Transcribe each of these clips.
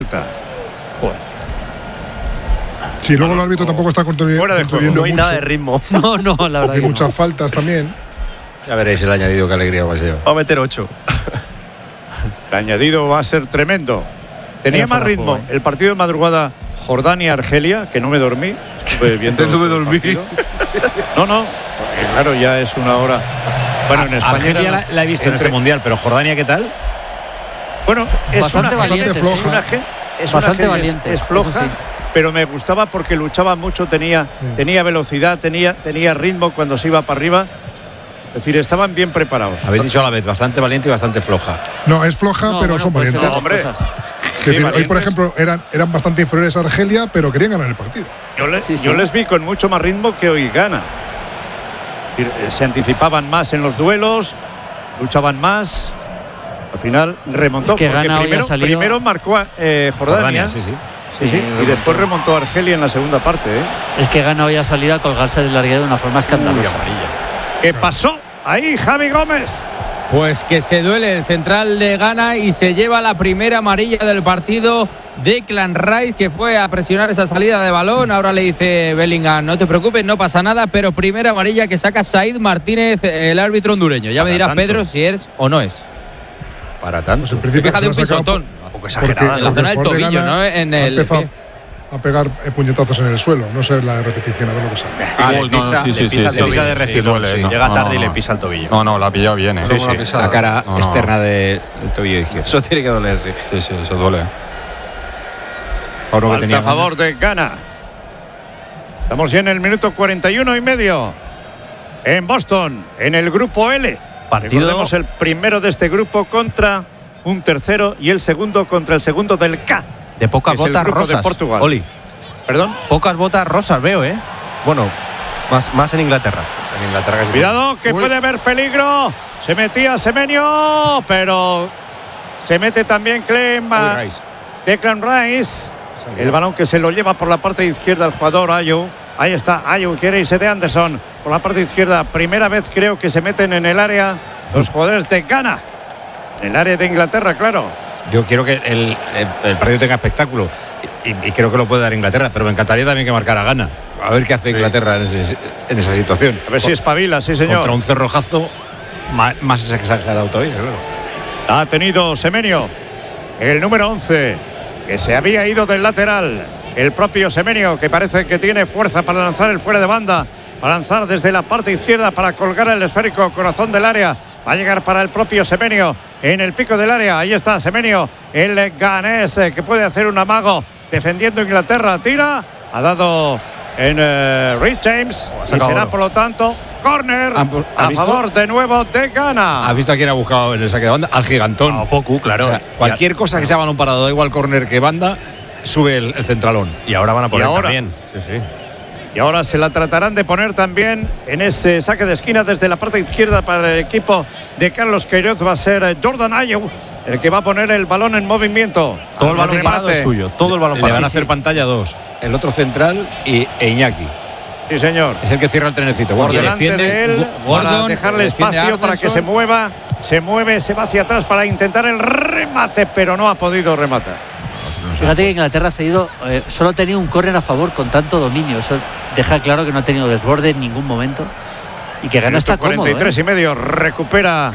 Sí, luego el árbitro tampoco está contribuyendo no hay mucho. nada de ritmo. No, la verdad. Hay muchas faltas también. Ya veréis el añadido, qué alegría va a ser. Va a meter 8. El añadido va a ser tremendo. Tenía más ritmo el partido de madrugada Jordania-Argelia, que no me dormí. Estuve viendo no me dormí. No, porque claro, ya es una hora. Bueno, en España Argelia la he visto en este mundial, pero Jordania, ¿qué tal? Bueno, es bastante una valiente, gente floja. Bastante valiente. Es floja, Sí. pero me gustaba porque luchaba mucho, tenía velocidad, tenía ritmo cuando se iba para arriba. Es decir, estaban bien preparados. Habéis dicho a la vez, bastante valiente y bastante floja. No, es floja, pero son pues, valientes. hombre. Es decir, hoy, por ejemplo, eran bastante inferiores a Argelia, pero querían ganar el partido. Yo les vi con mucho más ritmo que hoy Ghana. Se anticipaban más en los duelos, luchaban más. Al final remontó, es que porque primero marcó a Jordania. Sí. Y después remontó a Argelia en la segunda parte. Es que Ghana hoy ha salido a colgarse del larguero de una forma escandalosa. ¿Qué pasó? Ahí Javi Gómez. Pues que se duele el central de Ghana y se lleva la primera amarilla del partido. Declan Rice, que fue a presionar esa salida de balón. Ahora le dice Bellingham, no te preocupes, no pasa nada, pero primera amarilla que saca Said Martínez, el árbitro hondureño. Ya me dirás, Pedro, si es o no es. Para tanto. Pues en Se principio queja de un se lo ha sacado pisotón. Un poco exagerada. En la zona del porque tobillo, Ghana ¿no? En ha el empezado pie. a pegar puñetazos en el suelo. No sé la repetición, a ver lo que sale. Le pisa de refilón, sí. Llega tarde y le pisa el tobillo. No, la ha pillado bien, ¿eh? La cara externa del tobillo izquierdo. Eso tiene que doler, sí. Sí, eso duele. Pauno, que Falta tenía a favor de Ghana. Estamos ya en el minuto 41 y medio. En Boston, en el grupo L. Recordemos el primero de este grupo contra un tercero y el segundo contra el segundo del K. De pocas botas rosas. De Portugal. Oli. ¿Perdón? Pocas botas rosas veo, ¿eh? Bueno, más en Inglaterra. En Inglaterra casi. Cuidado, que puede haber peligro. Se metía Semenyo, pero se mete también Declan Rice. El balón que se lo lleva por la parte izquierda el jugador Ayew. Ahí está, Ayew quiere irse de Anderson por la parte izquierda. Primera vez creo que se meten en el área los jugadores de Ghana. En el área de Inglaterra, claro. Yo quiero que el partido tenga espectáculo y creo que lo puede dar Inglaterra, pero me encantaría también que marcara Ghana. A ver qué hace Inglaterra en esa situación. A ver si espabila, sí señor. Contra un cerrojazo más exagerado todavía, claro. Ha tenido Semenyo, el número 11, que se había ido del lateral. El propio Semenyo, que parece que tiene fuerza para lanzar el fuera de banda, para lanzar desde la parte izquierda, para colgar el esférico corazón del área. Va a llegar para el propio Semenyo en el pico del área. Ahí está Semenyo, el ganés, que puede hacer un amago defendiendo Inglaterra. Tira, ha dado en Rhys James y será por lo tanto córner a favor de nuevo de Ghana. ¿Has visto a quién ha buscado en el saque de banda? Al gigantón. A poco, claro. O sea, cualquier cosa que sea balón parado, da igual córner que banda, sube el centralón. Y ahora van a poner ahora también. Sí. Y ahora se la tratarán de poner también en ese saque de esquina desde la parte izquierda para el equipo de Carlos Queiroz. Va a ser Jordan Ayew el que va a poner el balón en movimiento. Todo el balón parado es suyo. Todo el balón parado. Le van a hacer pantalla dos. El otro central e Iñaki. Sí, señor. Es el que cierra el trenecito. Por delante de él, para dejarle espacio para que se mueva. Se mueve, se va hacia atrás para intentar el remate, pero no ha podido rematar. Fíjate que Inglaterra ha cedido, solo ha tenido un córner a favor con tanto dominio. Eso deja claro que no ha tenido desborde en ningún momento y que Ghana está cómodo. 43 y medio, recupera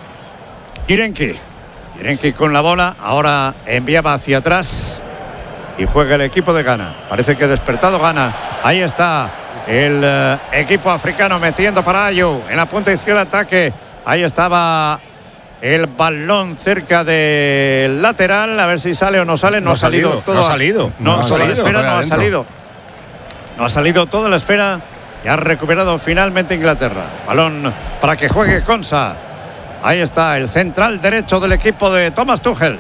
Irenki con la bola, ahora enviaba hacia atrás y juega el equipo de Ghana. Parece que ha despertado Ghana. Ahí está el equipo africano metiendo para Ayew en la punta izquierda, ataque. Ahí estaba el balón cerca del lateral, a ver si sale o no sale. No ha salido todo. No ha salido. No ha salido. No ha salido toda la esfera y ha recuperado finalmente Inglaterra. Balón para que juegue Konsa. Ahí está el central derecho del equipo de Thomas Tuchel.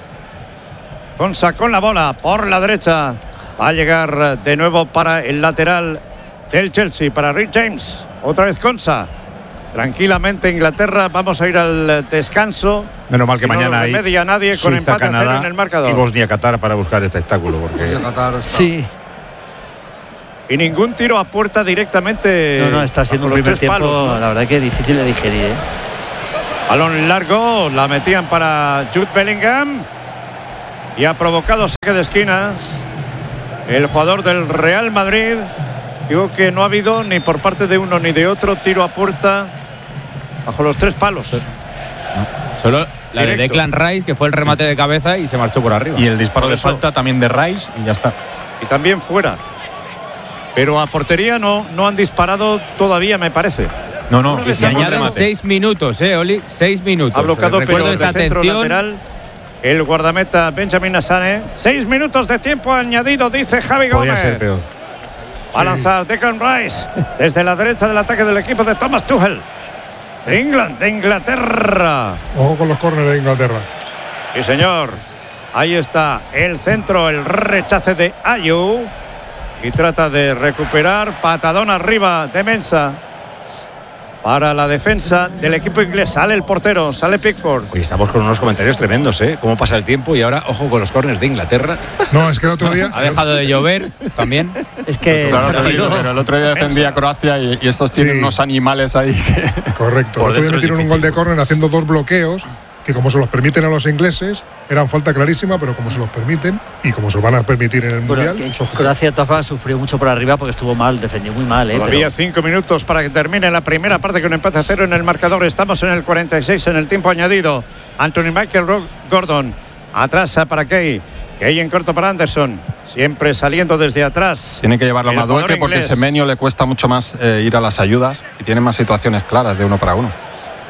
Konsa con la bola por la derecha. Va a llegar de nuevo para el lateral del Chelsea, para Rhys James. Otra vez Konsa. Tranquilamente Inglaterra, vamos a ir al descanso. Menos mal que mañana hay media nadie con Suiza, empate a 0 en el marcador. Y Bosnia-Qatar para buscar espectáculo. Porque sí. Y ningún tiro a puerta directamente. No, está siendo un primer tiempo, palos, ¿no? La verdad que difícil de digerir, ¿eh? Balón largo, la metían para Jude Bellingham. y ha provocado saque de esquina el jugador del Real Madrid. Digo que no ha habido ni por parte de uno ni de otro tiro a puerta bajo los 3 palos. Solo la de Directo. Declan Rice, que fue el remate de cabeza y se marchó por arriba. Y el disparo Por de eso. falta también de Rice y ya está. Y también fuera. Pero a portería no han disparado todavía, me parece. No. Y se añaden 6 minutos, Oli, 6 minutos. Ha bloqueado, Recuerdo pero de esa centro atención. lateral el guardameta Benjamin Asane. 6 minutos de tiempo añadido, dice Javi Podría Gómez. ser peor. Va a lanzar Declan Rice desde la derecha del ataque del equipo de Thomas Tuchel. De England, de Inglaterra. Ojo con los córneres de Inglaterra. Sí, señor. Ahí está el centro, el rechace de Ayew. Y trata de recuperar. Patadón arriba de Mensah. Para la defensa del equipo inglés. Sale el portero, sale Pickford. Hoy estamos con unos comentarios tremendos, ¿eh? Cómo pasa el tiempo y ahora, ojo con los córneres de Inglaterra. No, es que el otro día. Ha dejado de llover también. Es que Claro, no, pero el otro día defendía a Croacia y estos tienen Sí. unos animales ahí que… Correcto. El Por otro día dentro metieron es un gol de difícil. córner haciendo 2 bloqueos, que como se los permiten a los ingleses, eran falta clarísima, pero como se los permiten y como se los van a permitir en el bueno, Mundial. que es objetivo. Croacia de todas formas sufrió mucho por arriba porque estuvo mal, defendió muy mal. Todavía Pero 5 minutos para que termine la primera parte con empate a 0 en el marcador. Estamos en el 46 en el tiempo añadido. Anthony Michael Gordon atrás para Kay. Kay en corto para Anderson. Siempre saliendo desde atrás. Tiene que llevarlo a El jugador Madueke porque inglés. Semenyo le cuesta mucho más ir a las ayudas y tiene más situaciones claras de 1 para 1.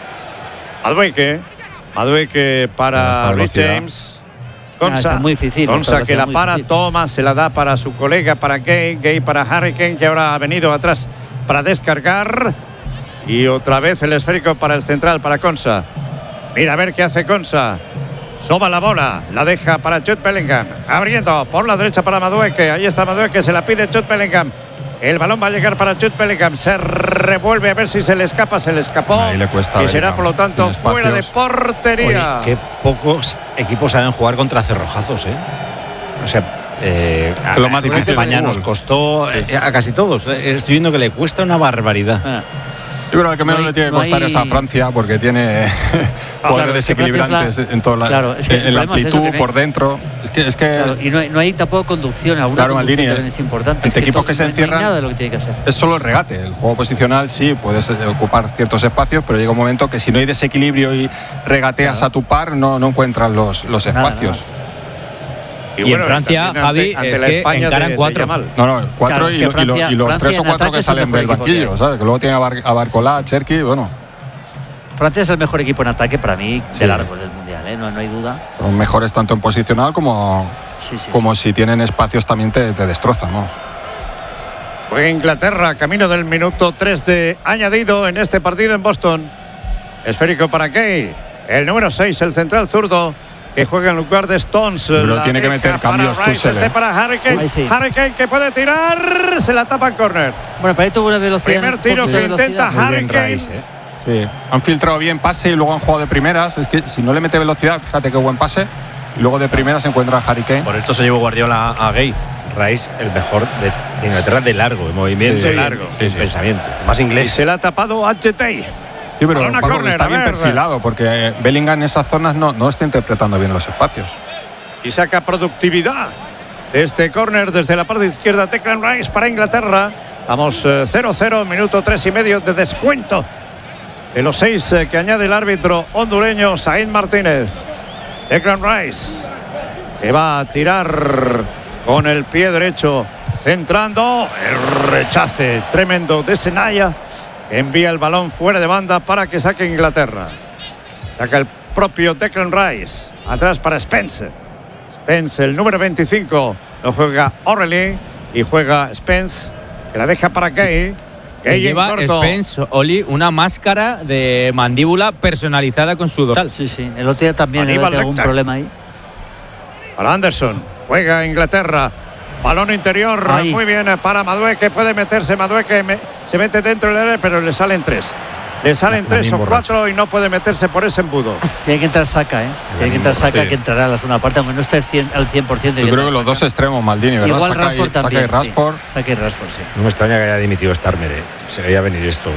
Madueke para Esta Rich velocidad. James. está muy difícil, Gonza esta que la velocidad muy para, difícil. toma, se la da para su colega, para Gay para Harry Kane, que ahora ha venido atrás para descargar. Y otra vez el esférico para el central, para Konsa. Mira a ver qué hace Konsa. Soba la bola, la deja para Jude Bellingham. Abriendo por la derecha para Madueke. Ahí está Madueke, se la pide Jude Bellingham. El balón va a llegar para Jude Bellingham. Se revuelve a ver si se le escapa. Se le escapó. Ahí le cuesta a y será Bellingham. por lo tanto Sin fuera de espacios. portería. Oye, qué pocos equipos saben jugar contra cerrojazos, ¿eh? O sea, lo más difícil España del nos fútbol. costó a casi todos. Estoy viendo que le cuesta una barbaridad. Yo creo que menos No hay- le tiene que no costar hay- es a Francia porque tiene Claro, jugadores es que Francia desequilibrantes es la- en toda la, claro, es que el en la problema es eso, amplitud, que no hay- por dentro. Es que claro, y no hay tampoco conducción. Alguna Claro, conducción Maldini, también es importante. entre Es que equipos que se no hay encierran- nada de lo que tiene que hacer. es solo el regate. El juego posicional sí puedes ocupar ciertos espacios, pero llega un momento que si no hay desequilibrio y regateas a tu par, no encuentras los Nada, espacios. Y en Francia, también Javi, ante es la que España encaran de 4. Yamal. No, 4 Claro, y, que los Francia 3 o 4 en ataque que es el salen mejor del equipo que banquillo, hay. ¿sabes? Que luego tiene a Barcolá, Cherki, bueno, Francia es el mejor equipo en ataque para mí Sí. de largo del Mundial, ¿eh? No hay duda. son mejores tanto en posicional como si tienen espacios también te destrozan, ¿no? Juega Inglaterra, camino del minuto 3 de añadido en este partido en Boston. Esférico para Kay. El número 6, el central zurdo, que juega en lugar de Stones. Pero La tiene que deja meter para cambios Rice, Tuchel, este para Harry Kane. Ahí sí. Harry Kane que puede tirar. Se la tapa en córner. Bueno, para ahí tuvo una velocidad. Primer tiro poquito de que intenta velocidad. Harry Bien Kane. Rice, ¿eh? Sí, han filtrado bien pase y luego han jugado de primeras. Es que si no le mete velocidad, fíjate qué buen pase. Y luego de primeras se encuentra Harry Kane. Por esto se llevó Guardiola a Gay. Rice, el mejor de Inglaterra de largo, de movimiento Sí, y largo. y pensamiento. Más Y inglés. se la ha tapado HT. Sí, pero Balón a Paco, córner, está a bien ver. perfilado porque Bellingham en esas zonas no está interpretando bien los espacios. Y saca productividad de este córner desde la parte izquierda. Declan Rice para Inglaterra. Vamos 0-0, minuto 3 y medio de descuento. De los 6 que añade el árbitro hondureño Said Martínez. Declan Rice, que va a tirar con el pie derecho, centrando. El rechace tremendo de Senaya. Envía el balón fuera de banda para que saque Inglaterra. Saca el propio Declan Rice. Atrás para Spence. Spence, el número 25. Lo juega O'Reilly y juega Spence, que la deja para Gay. Que Gay en lleva corto. Spence, Oli, una máscara de mandíbula personalizada con su dorsal. Sí. El otro día también Aníbal tuvo algún Lecter. problema ahí. Para Anderson. Juega Inglaterra. Balón interior. Ahí. Muy bien para Madueke. Puede meterse Madueke. Se mete dentro del área, pero le salen 3. Le salen 3 o 4 y no puede meterse por ese embudo. Tiene que entrar Saka, ¿eh? Tiene que entrar Saka, sí. que entrará a la segunda parte, aunque no esté al 100%. Yo creo que los dos extremos, Maldini, ¿verdad? Igual Saka Rashford y también. Rashford. Sí. Saka y Rashford, sí. No me extraña que haya dimitido Starmer, ¿eh? Se veía venir esto.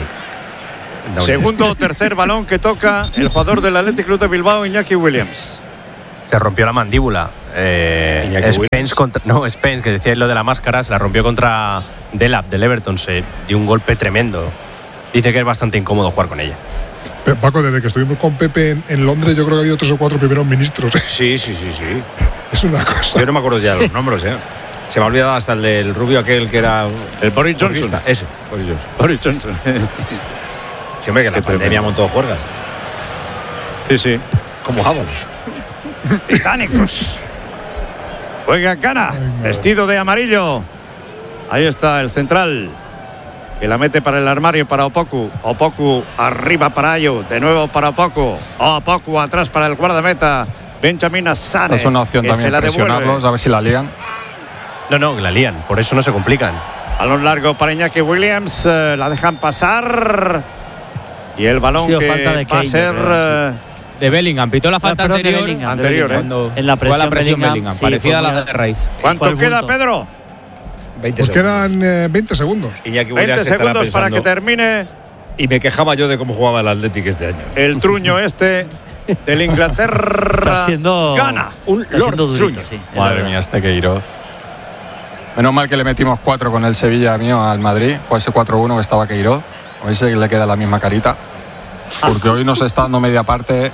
Segundo o tercer balón que toca el jugador del Athletic Club de Bilbao, Iñaki Williams. Se rompió la mandíbula Spence, que decía lo de la máscara, se la rompió contra Delap del Everton, se dio un golpe tremendo. Dice que es bastante incómodo jugar con ella. Paco, desde que estuvimos con Pepe en Londres, yo creo que ha habido 3 o 4 primeros ministros. Sí. Es una cosa. Yo no me acuerdo ya los nombres, ¿eh? Se me ha olvidado hasta el del rubio aquel que era... El Boris Johnson. Ese, Boris Johnson. Sí, hombre, que en la pandemia montó juergas. Sí. Como vámonos. Británicos. Juega Gana, vestido de amarillo. Ahí está el central, que la mete para el armario para Opoku. Opoku arriba para Ayu, de nuevo para Opoku. Opoku atrás para el guardameta Benjamin Asane. Es una opción también presionarlos, a ver si la lían. No, que la lían, por eso no se complican. Balón largo para Iñaki Williams, la dejan pasar. Y el balón que va a ser... de Bellingham, pitó la falta anterior. Cuando en la presión Bellingham, sí, parecida a la de Rice. ¿Cuánto queda, Pedro? 20 Pues segundos. quedan 20 segundos. Iñaki 20 Williams segundos estará para que pensando, termine y me quejaba yo de cómo jugaba el Athletic este año. el truño del Inglaterra. Está siendo, Gana. Un está Lord siendo durito, Truño. sí. Madre mía, Queiroz. Menos mal que le metimos 4 con el Sevilla mío al Madrid, o ese 4-1 que estaba Queiroz. O ese le queda la misma carita. Porque hoy nos está dando media parte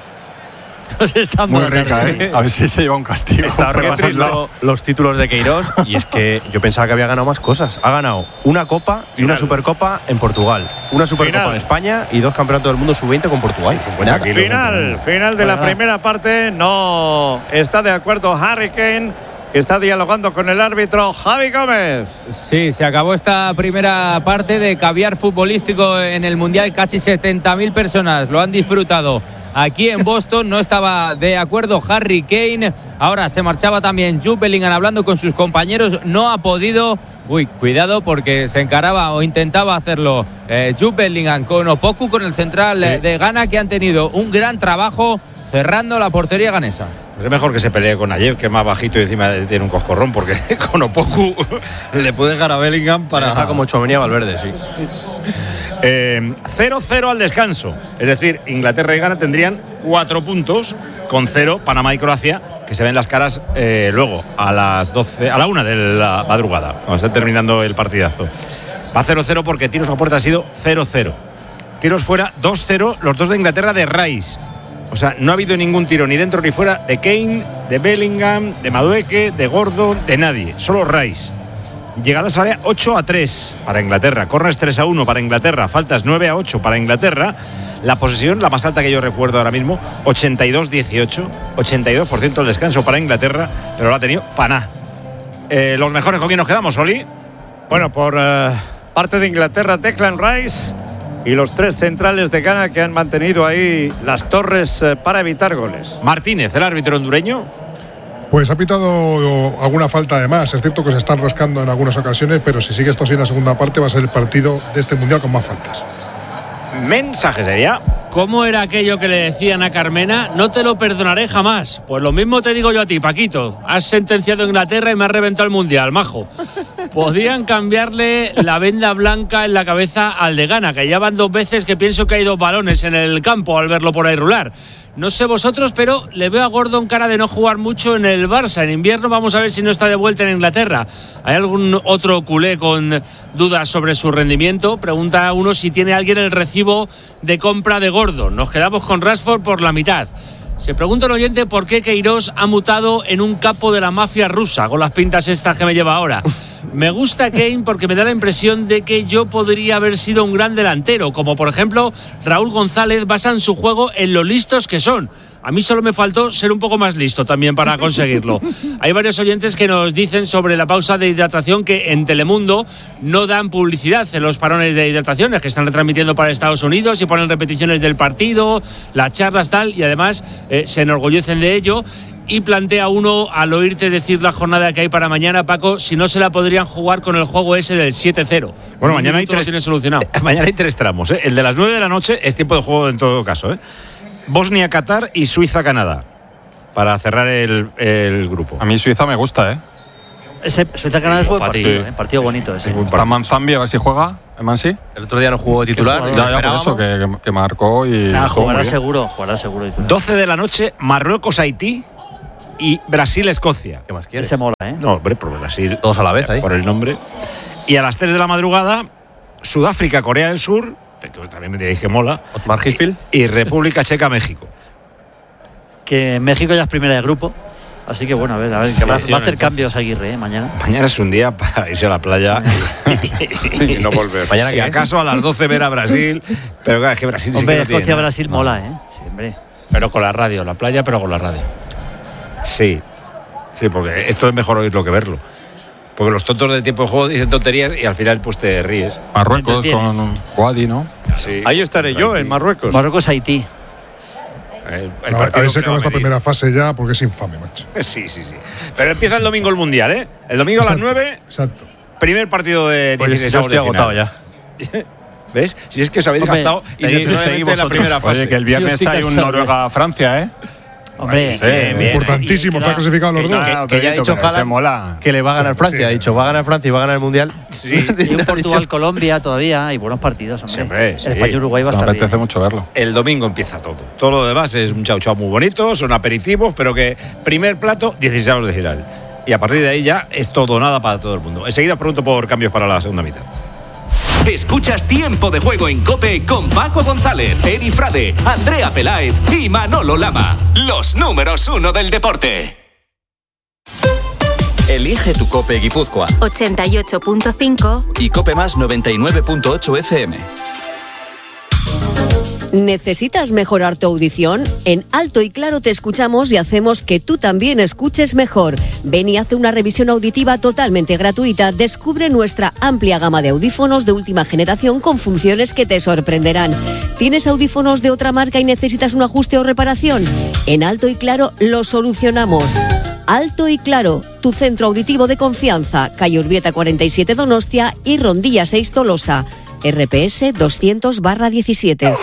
muy rica, ¿eh? A ver si se lleva un castigo. Estaba repasando los títulos de Queiroz y es que yo pensaba que había ganado más cosas. Ha ganado una Copa y una Supercopa en Portugal, una Supercopa en España y 2 campeonatos del mundo sub-20 con Portugal. Final de la primera parte. No está de acuerdo Harry Kane, que está dialogando con el árbitro Javi Gómez. Sí, se acabó esta primera parte de caviar futbolístico en el Mundial. Casi 70.000 personas lo han disfrutado aquí en Boston. No estaba de acuerdo Harry Kane. Ahora se marchaba también Jude Bellingham hablando con sus compañeros. No ha podido. Cuidado porque se encaraba o intentaba hacerlo Jude Bellingham con Opoku, con el central de Ghana, que han tenido un gran trabajo cerrando la portería ganesa. Pues es mejor que se pelee con Ayev, que es más bajito y encima tiene un coscorrón, porque con Opoku le puede dejar a Bellingham para... Está como Tchouaméni a Valverde, sí. 0-0 al descanso. Es decir, Inglaterra y Ghana tendrían 4 puntos, con 0 Panamá y Croacia, que se ven las caras luego a las 12, a la 1 de la madrugada, cuando esté terminando el partidazo. Va 0-0 porque tiros a puerta ha sido 0-0. Tiros fuera 2-0, los 2 de Inglaterra de Rice. O sea, no ha habido ningún tiro ni dentro ni fuera de Kane, de Bellingham, de Madueke, de Gordon, de nadie. Solo Rice. Llegadas al área 8-3 para Inglaterra. Corners 3-1 para Inglaterra. Faltas 9-8 para Inglaterra. La posesión, la más alta que yo recuerdo ahora mismo, 82-18. 82% el descanso para Inglaterra, pero lo ha tenido Paná. Los mejores, ¿con quién nos quedamos, Oli? Bueno, por parte de Inglaterra, Declan Rice. Y los 3 centrales de Ghana, que han mantenido ahí las torres para evitar goles. Martínez, el árbitro hondureño. Pues ha pitado alguna falta de más. Es cierto que se están rascando en algunas ocasiones, pero si sigue esto así en la segunda parte va a ser el partido de este Mundial con más faltas. Mensaje sería... ¿Cómo era aquello que le decían a Carmena? No te lo perdonaré jamás. Pues lo mismo te digo yo a ti, Paquito. Has sentenciado a Inglaterra y me has reventado el Mundial, majo. Podían cambiarle la venda blanca en la cabeza al de Ghana, que ya van 2 veces que pienso que hay 2 balones en el campo al verlo por ahí rular. No sé vosotros, pero le veo a Gordon cara de no jugar mucho en el Barça. En invierno vamos a ver si no está de vuelta en Inglaterra. ¿Hay algún otro culé con dudas sobre su rendimiento? Pregunta uno si tiene alguien el recibo de compra de Gordon. Nos quedamos con Rashford por la mitad. Se pregunta el oyente por qué Queiroz ha mutado en un capo de la mafia rusa, con las pintas estas que me lleva ahora. Me gusta Kane porque me da la impresión de que yo podría haber sido un gran delantero, como por ejemplo Raúl González basan su juego en lo listos que son. A mí solo me faltó ser un poco más listo también para conseguirlo. Hay varios oyentes que nos dicen sobre la pausa de hidratación que en Telemundo no dan publicidad en los parones de hidrataciones que están retransmitiendo para Estados Unidos y ponen repeticiones del partido, las charlas tal, y además se enorgullecen de ello. Y plantea uno, al oírte decir la jornada que hay para mañana, Paco, si no se la podrían jugar con el juego ese del 7-0. Bueno, mañana hay 3. Lo tiene solucionado. Mañana hay 3 tramos, ¿eh? El de las 9 de la noche es tiempo de juego en todo caso, ¿eh? Bosnia-Qatar y Suiza-Canadá para cerrar el grupo. A mí Suiza me gusta, ¿eh? Ese Suiza-Canadá es buen partido, partido bonito ese. Está Manzambi, a ver si juega. ¿Mansi? El otro día no jugó de titular. Ya por eso, que marcó y... Jugará seguro. 12 de la noche, Marruecos-Haití. y Brasil-Escocia. ¿Qué más quieres? Ese mola, ¿eh? No, hombre, por Brasil. Todos a la vez ahí. Por el nombre. Y a las 3 de la madrugada, Sudáfrica, Corea del Sur, que también me diréis que mola. Otmar Hitzfeld. Y República Checa, México. Que México ya es primera de grupo. Así que bueno, a ver, va a hacer cambios Aguirre, mañana. Mañana es un día para irse a la playa Y no volver. Mañana si qué? acaso a las 12 ver a Brasil, pero claro, es que Brasil Hombre, sí que no tiene nada. Escocia-Brasil mola, ¿eh? Sí, hombre. Pero con la radio, la playa, pero con la radio. Sí, porque esto es mejor oírlo que verlo. Porque los tontos de tiempo de juego dicen tonterías y al final pues te ríes. Marruecos ¿Entiendes? con Wadi, ¿no? Sí. Ahí estaré yo, en Marruecos. Marruecos-Haití. El No, partido ahí se que va acaba a esta medir. primera fase ya porque es infame, macho. Sí. Pero empieza el domingo el Mundial, ¿eh? El domingo a las 9, Exacto. primer partido de Pues 16 yo estoy agotado ya. ¿Ves? Si es que os habéis Hombre, gastado seguís intencionadamente en la vosotros. primera fase. Oye, que el viernes Sí, estoy hay un cansado. Noruega-Francia, ¿eh? Hombre, Sí, bien. Importantísimo, están clasificados los dos. Que ya ha dicho Haaland Haaland mola. que le va a ganar Francia. Sí. Ha dicho, va a ganar Francia y va a ganar el Mundial. Sí. Y un Portugal-Colombia todavía. Hay buenos partidos, hombre. Siempre, sí. El España-Uruguay va a Me estar apetece bien. mucho verlo. El domingo empieza todo. Todo lo demás es un chau chau muy bonito, son aperitivos, pero que primer plato, 16 de final. Y a partir de ahí ya es todo o nada para todo el mundo. Enseguida os pregunto por cambios para la segunda mitad. Escuchas Tiempo de Juego en COPE con Paco González, Eri Frade, Andrea Peláez y Manolo Lama. Los números 1 del deporte. Elige tu COPE Guipúzcoa 88.5 y COPE Más 99.8 FM. ¿Necesitas mejorar tu audición? En Alto y Claro te escuchamos y hacemos que tú también escuches mejor. Ven y haz una revisión auditiva totalmente gratuita. Descubre nuestra amplia gama de audífonos de última generación con funciones que te sorprenderán. ¿Tienes audífonos de otra marca y necesitas un ajuste o reparación? En Alto y Claro lo solucionamos. Alto y Claro, tu centro auditivo de confianza. Calle Urbieta 47 Donostia y Rondilla 6 Tolosa. RPS 200/17.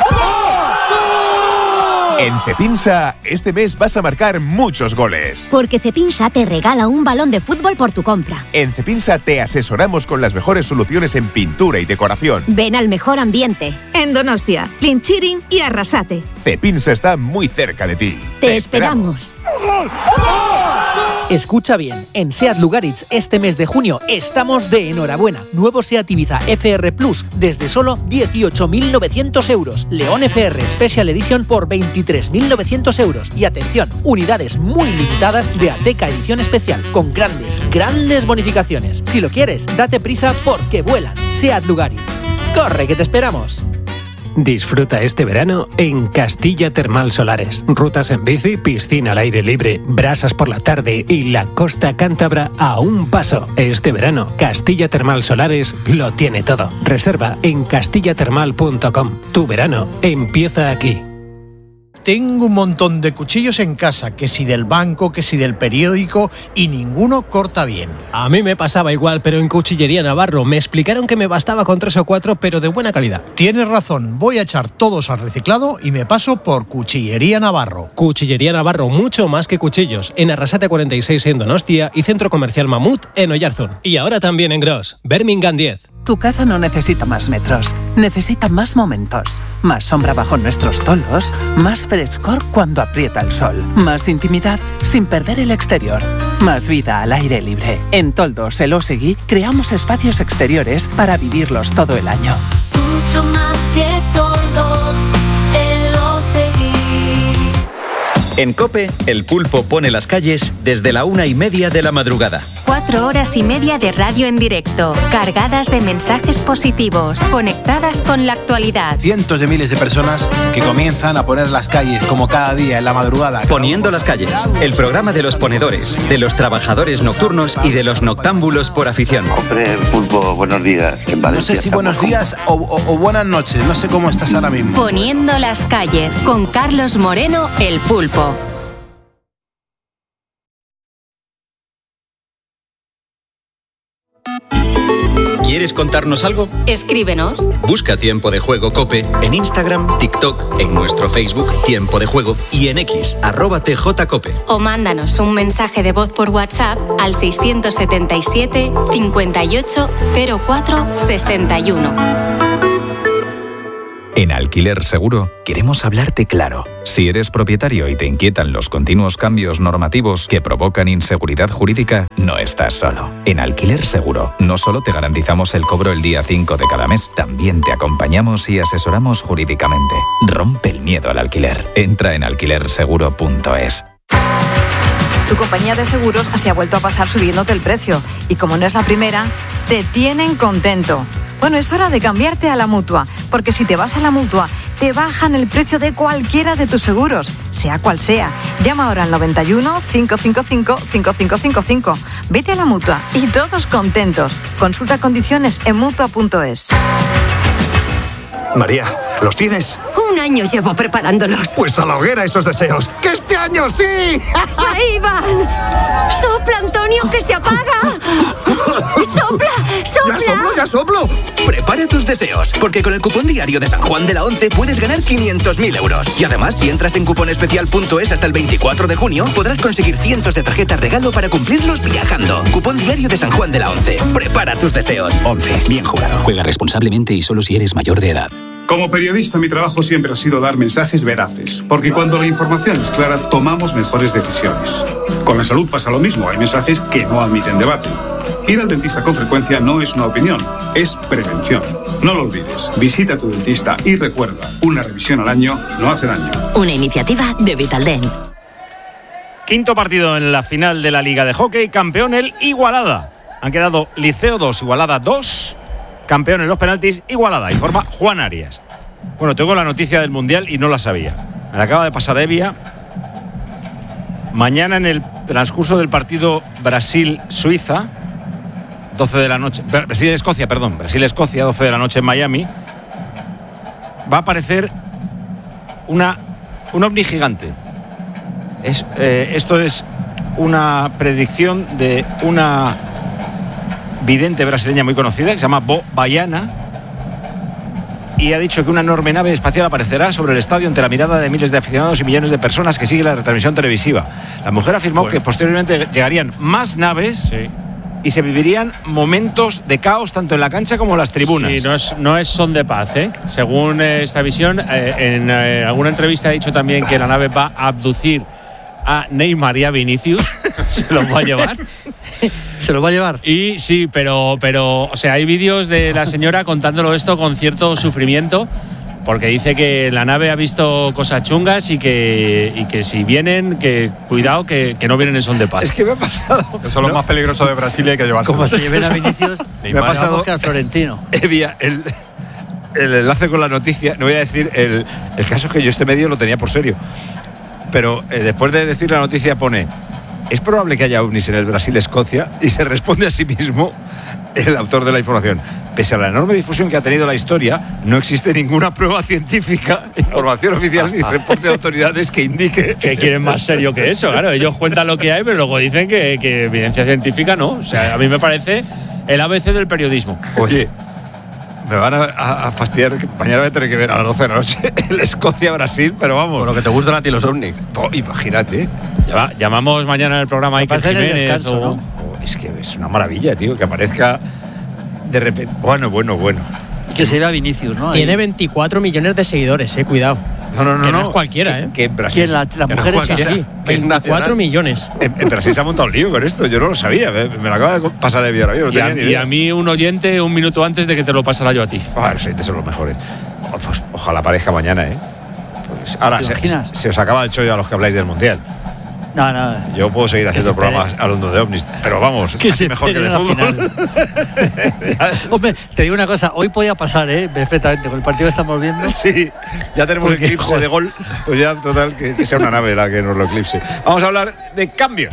En Cepinsa, este mes vas a marcar muchos goles. Porque Cepinsa te regala un balón de fútbol por tu compra. En Cepinsa te asesoramos con las mejores soluciones en pintura y decoración. Ven al mejor ambiente. En Donostia, Linchirin y Arrasate. Cepinsa está muy cerca de ti. Te esperamos. Escucha bien, en SEAT Lugaritz este mes de junio estamos de enhorabuena. Nuevo SEAT Ibiza FR Plus desde solo 18.900 euros. León FR Special Edition por 23.900 euros. Y atención, unidades muy limitadas de Ateca Edición Especial con grandes bonificaciones. Si lo quieres, date prisa porque vuelan. SEAT Lugaritz. ¡Corre que te esperamos! Disfruta este verano en Castilla Termal Solares. Rutas en bici, piscina al aire libre, brasas por la tarde y la costa cántabra a un paso. Este verano, Castilla Termal Solares lo tiene todo. Reserva en castillatermal.com. Tu verano empieza aquí. Tengo un montón de cuchillos en casa, que si del banco, que si del periódico, y ninguno corta bien. A mí me pasaba igual, pero en Cuchillería Navarro me explicaron que me bastaba con 3 o 4, pero de buena calidad. Tienes razón, voy a echar todos al reciclado y me paso por Cuchillería Navarro. Cuchillería Navarro, mucho más que cuchillos. En Arrasate 46 en Donostia y Centro Comercial Mamut en Oyarzún. Y ahora también en Gros, Birmingham 10. Tu casa no necesita más metros, necesita más momentos. Más sombra bajo nuestros toldos, más frescor cuando aprieta el sol, más intimidad sin perder el exterior, más vida al aire libre. En Toldos El Osegui creamos espacios exteriores para vivirlos todo el año. Mucho más que Toldos El Osegui. En COPE, el pulpo pone las calles desde la 1:30 de la madrugada. 4 horas y media de radio en directo, cargadas de mensajes positivos, conectadas con la actualidad. Cientos de miles de personas que comienzan a poner las calles como cada día en la madrugada. Poniendo las calles, el programa de los ponedores, de los trabajadores nocturnos y de los noctámbulos por afición. Hombre, pulpo, buenos días. En Valencia no sé si buenos días o buenas noches, no sé cómo estás ahora mismo. Poniendo las calles, con Carlos Moreno, el pulpo. ¿Quieres contarnos algo? Escríbenos. Busca Tiempo de Juego COPE en Instagram, TikTok, en nuestro Facebook Tiempo de Juego y en X, @TJCOPE. O mándanos un mensaje de voz por WhatsApp al 677 58 04 61. En Alquiler Seguro queremos hablarte claro. Si eres propietario y te inquietan los continuos cambios normativos que provocan inseguridad jurídica, no estás solo. En Alquiler Seguro no solo te garantizamos el cobro el día 5 de cada mes, también te acompañamos y asesoramos jurídicamente. Rompe el miedo al alquiler. Entra en alquilerseguro.es. Tu compañía de seguros se ha vuelto a pasar subiéndote el precio. Y como no es la primera, te tienen contento. Bueno, es hora de cambiarte a la Mutua, porque si te vas a la Mutua, te bajan el precio de cualquiera de tus seguros, sea cual sea. Llama ahora al 91 555 5555. Vete a la Mutua y todos contentos. Consulta condiciones en Mutua.es. María, ¿los tienes? Un año llevo preparándolos. Pues a la hoguera esos deseos. ¡Que este año sí! ¡Ahí van! ¡Sopla, Antonio, que se apaga! ¡Sopla, sopla! ¡Ya soplo! Prepara tus deseos, porque con el cupón diario de San Juan de la Once puedes ganar 500.000 euros. Y además, si entras en cuponespecial.es hasta el 24 de junio, podrás conseguir cientos de tarjetas regalo para cumplirlos viajando. Cupón diario de San Juan de la Once. Prepara tus deseos. 11. Bien jugado. Juega responsablemente y solo si eres mayor de edad. Como periodista, mi trabajo siempre ha sido dar mensajes veraces, porque cuando la información es clara, tomamos mejores decisiones. Con la salud pasa lo mismo, hay mensajes que no admiten debate. Ir al dentista con frecuencia no es una opinión, es prevención. No lo olvides, visita a tu dentista y recuerda, una revisión al año no hace daño. Una iniciativa de Vitaldent. Quinto partido en la final de la Liga de Hockey, campeón el Igualada. Han quedado Liceo 2, Igualada 2. Campeón en los penaltis, Igualada, informa Juan Arias. Bueno, tengo la noticia del Mundial y no la sabía. Me la acaba de pasar Evia. Mañana, en el transcurso del partido Brasil-Suiza, 12 de la noche. Brasil-Escocia, 12 de la noche en Miami, va a aparecer un ovni gigante. Esto es una predicción de una vidente brasileña muy conocida que se llama Bo Baiana, y ha dicho que una enorme nave espacial aparecerá sobre el estadio ante la mirada de miles de aficionados y millones de personas que siguen la retransmisión televisiva. La mujer afirmó que posteriormente llegarían más naves y se vivirían momentos de caos tanto en la cancha como en las tribunas. Sí, no es son de paz, ¿eh? Según esta visión, en alguna entrevista ha dicho también que la nave va a abducir a Neymar y a Vinicius. Se los va a llevar. ¿Se lo va a llevar? Y sí, pero o sea, hay vídeos de la señora contándolo esto con cierto sufrimiento, porque dice que la nave ha visto cosas chungas y que si vienen, que cuidado, que no vienen en son de paz. Es que me ha pasado. Eso es lo más peligroso de Brasil y hay que llevarse. Como se lleven a Vinicius, me ha pasado que al Florentino. Evia, el enlace con la noticia, no voy a decir, el caso es que yo este medio lo tenía por serio, pero después de decir la noticia pone: es probable que haya ovnis en el Brasil-Escocia, y se responde a sí mismo el autor de la información. Pese a la enorme difusión que ha tenido la historia, no existe ninguna prueba científica, información oficial ni reporte de autoridades que indique que quieren más serio que eso. Claro, ellos cuentan lo que hay, pero luego dicen que evidencia científica no. O sea, a mí me parece el ABC del periodismo. Oye, me van a fastidiar. Mañana voy a tener que ver a las 12 de la noche el Escocia-Brasil, pero vamos. Por lo que te gustan a ti los ovnis. Imagínate. Llamamos mañana en el programa a Iker Jiménez. Es que es una maravilla, tío, que aparezca de repente. Bueno. Y que se vea Vinicius, ¿no? Tiene 24 millones de seguidores, cuidado. No es cualquiera, que en Brasil. ¿La mujer es así? Sí, 24 millones. En Brasil se ha montado un lío con esto, yo no lo sabía. Me lo acaba de pasar de ahora. Y a mí un oyente un minuto antes de que te lo pasara yo a ti. Los oyentes son los mejores. Pues ojalá aparezca mañana, ¿eh? Pues ahora se os acaba el chollo a los que habláis del Mundial. No. Yo puedo seguir haciendo programas hablando de ovnis, pero vamos, casi mejor que de fútbol. Hombre, te digo una cosa, hoy podía pasar, perfectamente, con el partido que estamos viendo. Sí, ya tenemos eclipse de gol, pues ya total que sea una nave la que nos lo eclipse. Vamos a hablar de cambios.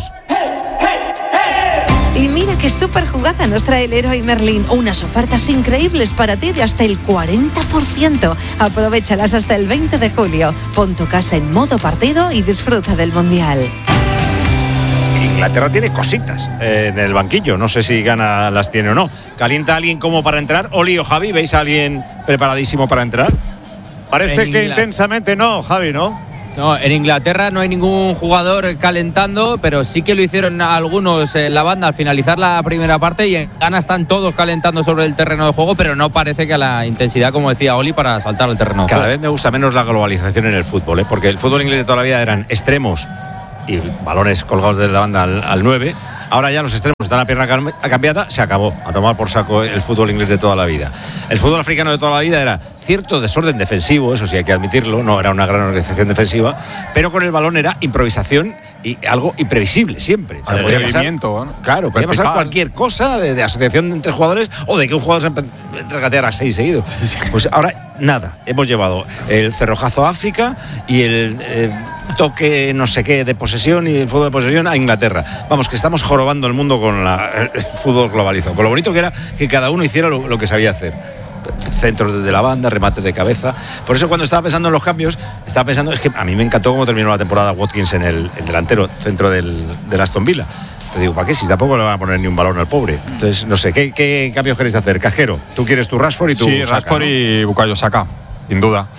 Y mira qué súper jugada nos trae el Leroy Merlin. Unas ofertas increíbles para ti de hasta el 40%. Aprovéchalas hasta el 20 de julio. Pon tu casa en modo partido y disfruta del Mundial. Inglaterra tiene cositas en el banquillo. No sé si Ghana las tiene o no. ¿Calienta alguien como para entrar? Oli o Javi, ¿veis a alguien preparadísimo para entrar? Parece que intensamente no, Javi, ¿no? No, en Inglaterra no hay ningún jugador calentando, pero sí que lo hicieron algunos en la banda al finalizar la primera parte, y en Ghana están todos calentando sobre el terreno de juego, pero no parece que a la intensidad, como decía Oli, para saltar al terreno de juego. Cada vez me gusta menos la globalización en el fútbol, porque el fútbol inglés de toda la vida eran extremos y balones colgados de la banda al 9. Ahora ya los extremos están a pierna cambiada, se acabó. A tomar por saco el fútbol inglés de toda la vida. El fútbol africano de toda la vida era cierto desorden defensivo, eso sí hay que admitirlo, no era una gran organización defensiva, pero con el balón era improvisación y algo imprevisible siempre. O sea, podía pasar, claro, podía pasar cualquier cosa de asociación entre jugadores o de que un jugador se regateara 6 seguidos. Pues ahora nada, hemos llevado el cerrojazo a África y el toque no sé qué de posesión y el fútbol de posesión a Inglaterra. Vamos, que estamos jorobando el mundo con el fútbol globalizado, con lo bonito que era que cada uno hiciera lo que sabía hacer. Centros desde la banda, remates de cabeza. Por eso cuando estaba pensando en los cambios, estaba pensando, es que a mí me encantó cómo terminó la temporada Watkins en el delantero centro del Aston Villa. Pero digo, ¿para qué? Si tampoco le van a poner ni un balón al pobre. Entonces, no sé, ¿qué cambios queréis hacer? Casquero, tú quieres tu Rashford y tu Sí, Saka, Rashford, ¿no? Y Bukayo Saka, sin duda.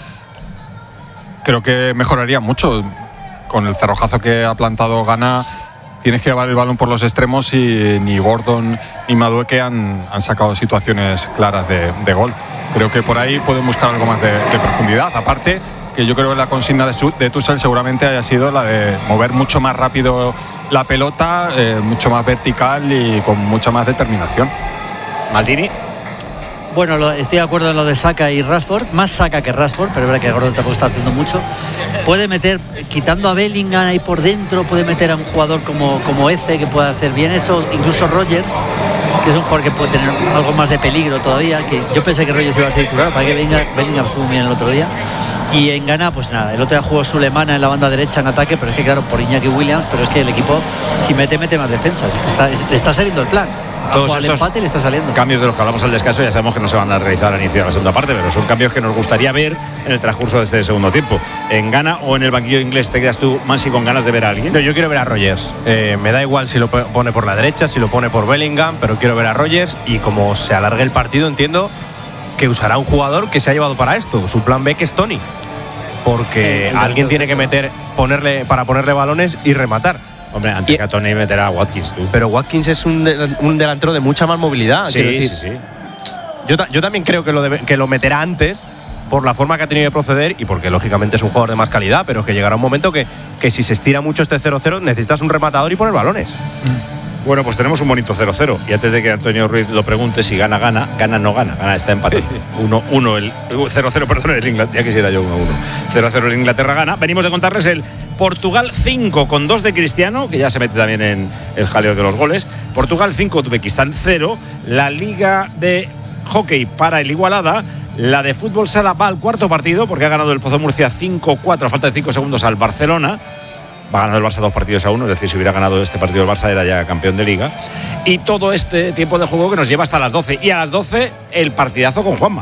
Creo que mejoraría mucho con el cerrojazo que ha plantado Ghana. Tienes que llevar el balón por los extremos y ni Gordon ni Madueke han sacado situaciones claras de gol. Creo que por ahí pueden buscar algo más de profundidad. Aparte, que yo creo que la consigna de Tuchel seguramente haya sido la de mover mucho más rápido la pelota, mucho más vertical y con mucha más determinación. Maldini. Bueno, estoy de acuerdo en lo de Saka y Rashford, más Saka que Rashford, pero es verdad que Gordon tampoco está haciendo mucho. Puede meter, quitando a Bellingham ahí por dentro, puede meter a un jugador como Eze, que puede hacer bien eso, incluso Rodgers, que es un jugador que puede tener algo más de peligro todavía, que yo pensé que Rodgers iba a ser titular, para que Bellingham estuvo bien el otro día. Y en Ghana, pues nada, el otro día jugó Sulemana en la banda derecha en ataque, pero es que claro, por Iñaki Williams, pero es que el equipo, si mete más defensas, le está saliendo el plan. Todos estos empate y le está saliendo. Cambios de los que hablamos al descanso ya sabemos que no se van a realizar al inicio de la segunda parte, pero son cambios que nos gustaría ver en el transcurso de este segundo tiempo. ¿En Ghana o en el banquillo inglés te quedas tú, Mansi, con ganas de ver a alguien? No, yo quiero ver a Rodgers. Me da igual si lo pone por la derecha, si lo pone por Bellingham, pero quiero ver a Rodgers, y como se alargue el partido entiendo que usará un jugador que se ha llevado para esto, su plan B, que es Tony, porque alguien tiene que para ponerle balones y rematar. Hombre, antes que a Tony meterá a Watkins, tú. Pero Watkins es un delantero de mucha más movilidad. Sí. Yo también creo que lo meterá antes por la forma que ha tenido de proceder y porque lógicamente es un jugador de más calidad, pero que llegará un momento que si se estira mucho este 0-0 necesitas un rematador y poner balones. Bueno, pues tenemos un bonito 0-0. Y antes de que Antonio Ruiz lo pregunte si gana no gana. Gana está empate. 1-1 el 0-0, perdón, el Inglaterra. Ya quisiera yo 1-1. 0-0 el Inglaterra gana. Venimos de contarles el Portugal 5 con 2 de Cristiano, que ya se mete también en el jaleo de los goles. Portugal 5, Uzbekistán 0. La Liga de Hockey para el Igualada. La de Fútbol Sala va al cuarto partido porque ha ganado el Pozo Murcia 5-4 a falta de 5 segundos al Barcelona. Va ganando el Barça 2-1, es decir, si hubiera ganado este partido el Barça era ya campeón de Liga. Y todo este tiempo de juego que nos lleva hasta las 12. Y a las 12 el partidazo con Juanma.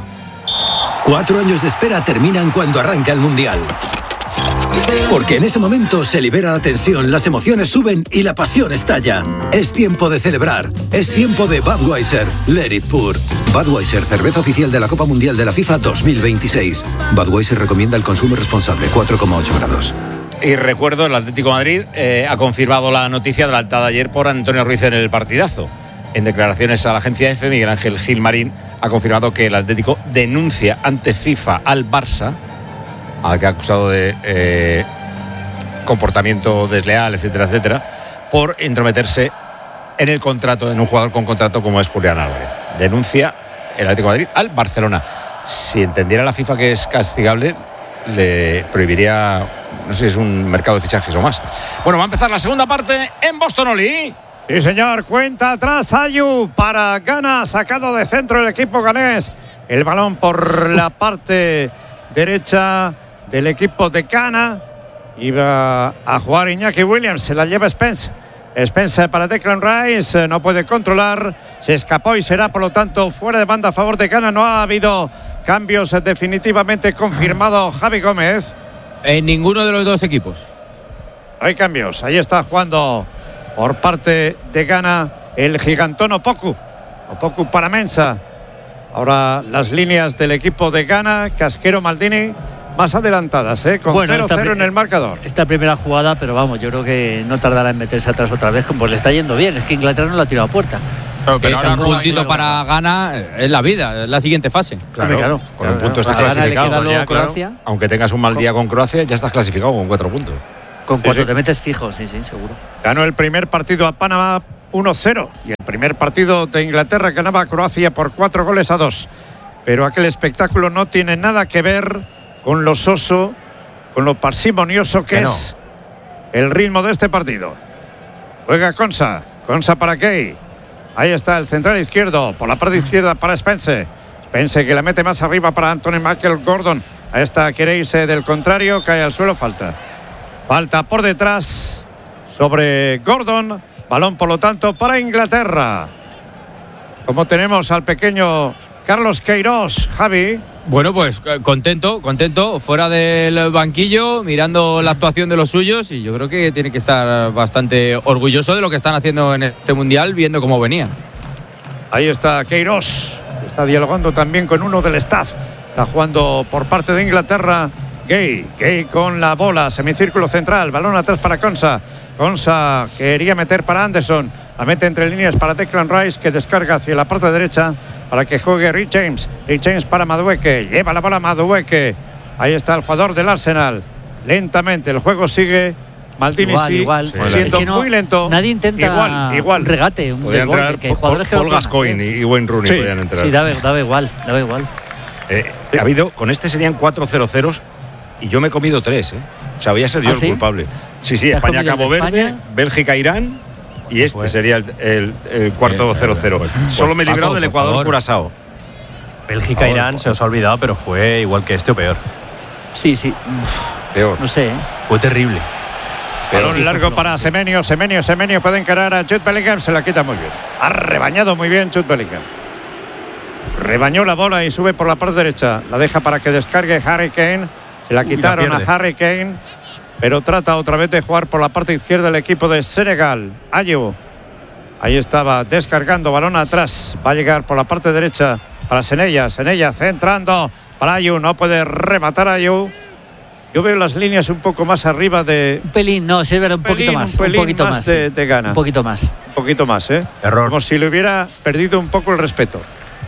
4 años de espera terminan cuando arranca el Mundial. Porque en ese momento se libera la tensión, las emociones suben y la pasión estalla. Es tiempo de celebrar. Es tiempo de Budweiser. Let it pour. Budweiser, cerveza oficial de la Copa Mundial de la FIFA 2026. Budweiser recomienda el consumo responsable, 4,8 grados. Y recuerdo, el Atlético de Madrid ha confirmado la noticia adelantada ayer por Antonio Ruiz en el partidazo. En declaraciones a la agencia EFE, Miguel Ángel Gilmarín ha confirmado que el Atlético denuncia ante FIFA al Barça, al que ha acusado de comportamiento desleal, etcétera, etcétera, por entrometerse en el contrato, en un jugador con contrato como es Julián Álvarez. Denuncia el Atlético de Madrid al Barcelona. Si entendiera la FIFA que es castigable, le prohibiría, no sé si es un mercado de fichajes o más. Bueno, va a empezar la segunda parte en Boston, Oli. Sí, señor, cuenta atrás Ayu para Ghana, sacado de centro el equipo ganés. El balón por la parte derecha del equipo de Ghana. Iba a jugar Iñaki Williams, se la lleva Spence. Spence para Declan Rice, no puede controlar, se escapó y será por lo tanto fuera de banda a favor de Ghana. No ha habido cambios definitivamente confirmado Javi Gómez. En ninguno de los dos equipos. Hay cambios, ahí está jugando por parte de Ghana el gigantón Opoku para Mensah. Ahora las líneas del equipo de Ghana, Casquero, Maldini. más adelantadas, con 0-0 en el marcador. Esta primera jugada, pero vamos, yo creo que no tardará en meterse atrás otra vez, pues le está yendo bien. Es que Inglaterra no la ha tirado a puerta. Pero ahora un puntito para Ghana es la vida, es la siguiente fase. Claro. Con un punto estás clasificado. Croacia. Aunque tengas un mal día con Croacia, ya estás clasificado con 4 puntos. Con 4 te metes fijo, sí, seguro. Ganó el primer partido a Panamá 1-0 y el primer partido de Inglaterra ganaba a Croacia por 4-2. Pero aquel espectáculo no tiene nada que ver con lo soso, con lo parsimonioso que es el ritmo de este partido. Juega Konsa para Kay. Ahí está el central izquierdo, por la parte izquierda para Spence que la mete más arriba para Anthony Michael Gordon. Ahí está, quiere irse del contrario, cae al suelo, falta por detrás sobre Gordon. Balón, por lo tanto, para Inglaterra. Como tenemos al pequeño Carlos Queiroz, Javi. Bueno, pues contento, fuera del banquillo, mirando la actuación de los suyos, y yo creo que tiene que estar bastante orgulloso de lo que están haciendo en este Mundial, viendo cómo venía. Ahí está Queiroz, está dialogando también con uno del staff. Está jugando por parte de Inglaterra Gay con la bola, semicírculo central, balón atrás para Konsa quería meter para Anderson, la mete entre líneas para Declan Rice, que descarga hacia la parte derecha para que juegue Rhys James para Madueke, lleva la bola Madueke, ahí está el jugador del Arsenal, lentamente el juego sigue, Maldini igual. siendo es que muy lento. Nadie intenta igual. un regate, un podían entrar Paul Gascoigne y Wayne Rooney podían entrar. Sí, daba igual. Ha habido, con este serían 4 0-0 y yo me he comido 3, O sea, voy a ser yo el culpable. Sí, España-Cabo Verde, Bélgica-Irán y este sería el cuarto 0-0. Solo me he librado del Ecuador-Curazao. Bélgica-Irán se os ha olvidado, pero fue igual que este o peor. Sí. Peor. No sé, Fue terrible. Balón largo para Semenyo puede encarar a Jude Bellingham, se la quita muy bien. Ha rebañado muy bien Jude Bellingham. Rebañó la bola y sube por la parte derecha. La deja para que descargue Harry Kane. Se la quitaron a Harry Kane, pero trata otra vez de jugar por la parte izquierda el equipo de Senegal. Ayew. Ahí estaba descargando, balón atrás. Va a llegar por la parte derecha para Senella centrando para Ayew. No puede rematar Ayew. Yo veo las líneas un poco más arriba de... Un pelín, no, sí, un poquito más. Un poquito más de Ghana. Un poquito más. Error. Como si le hubiera perdido un poco el respeto.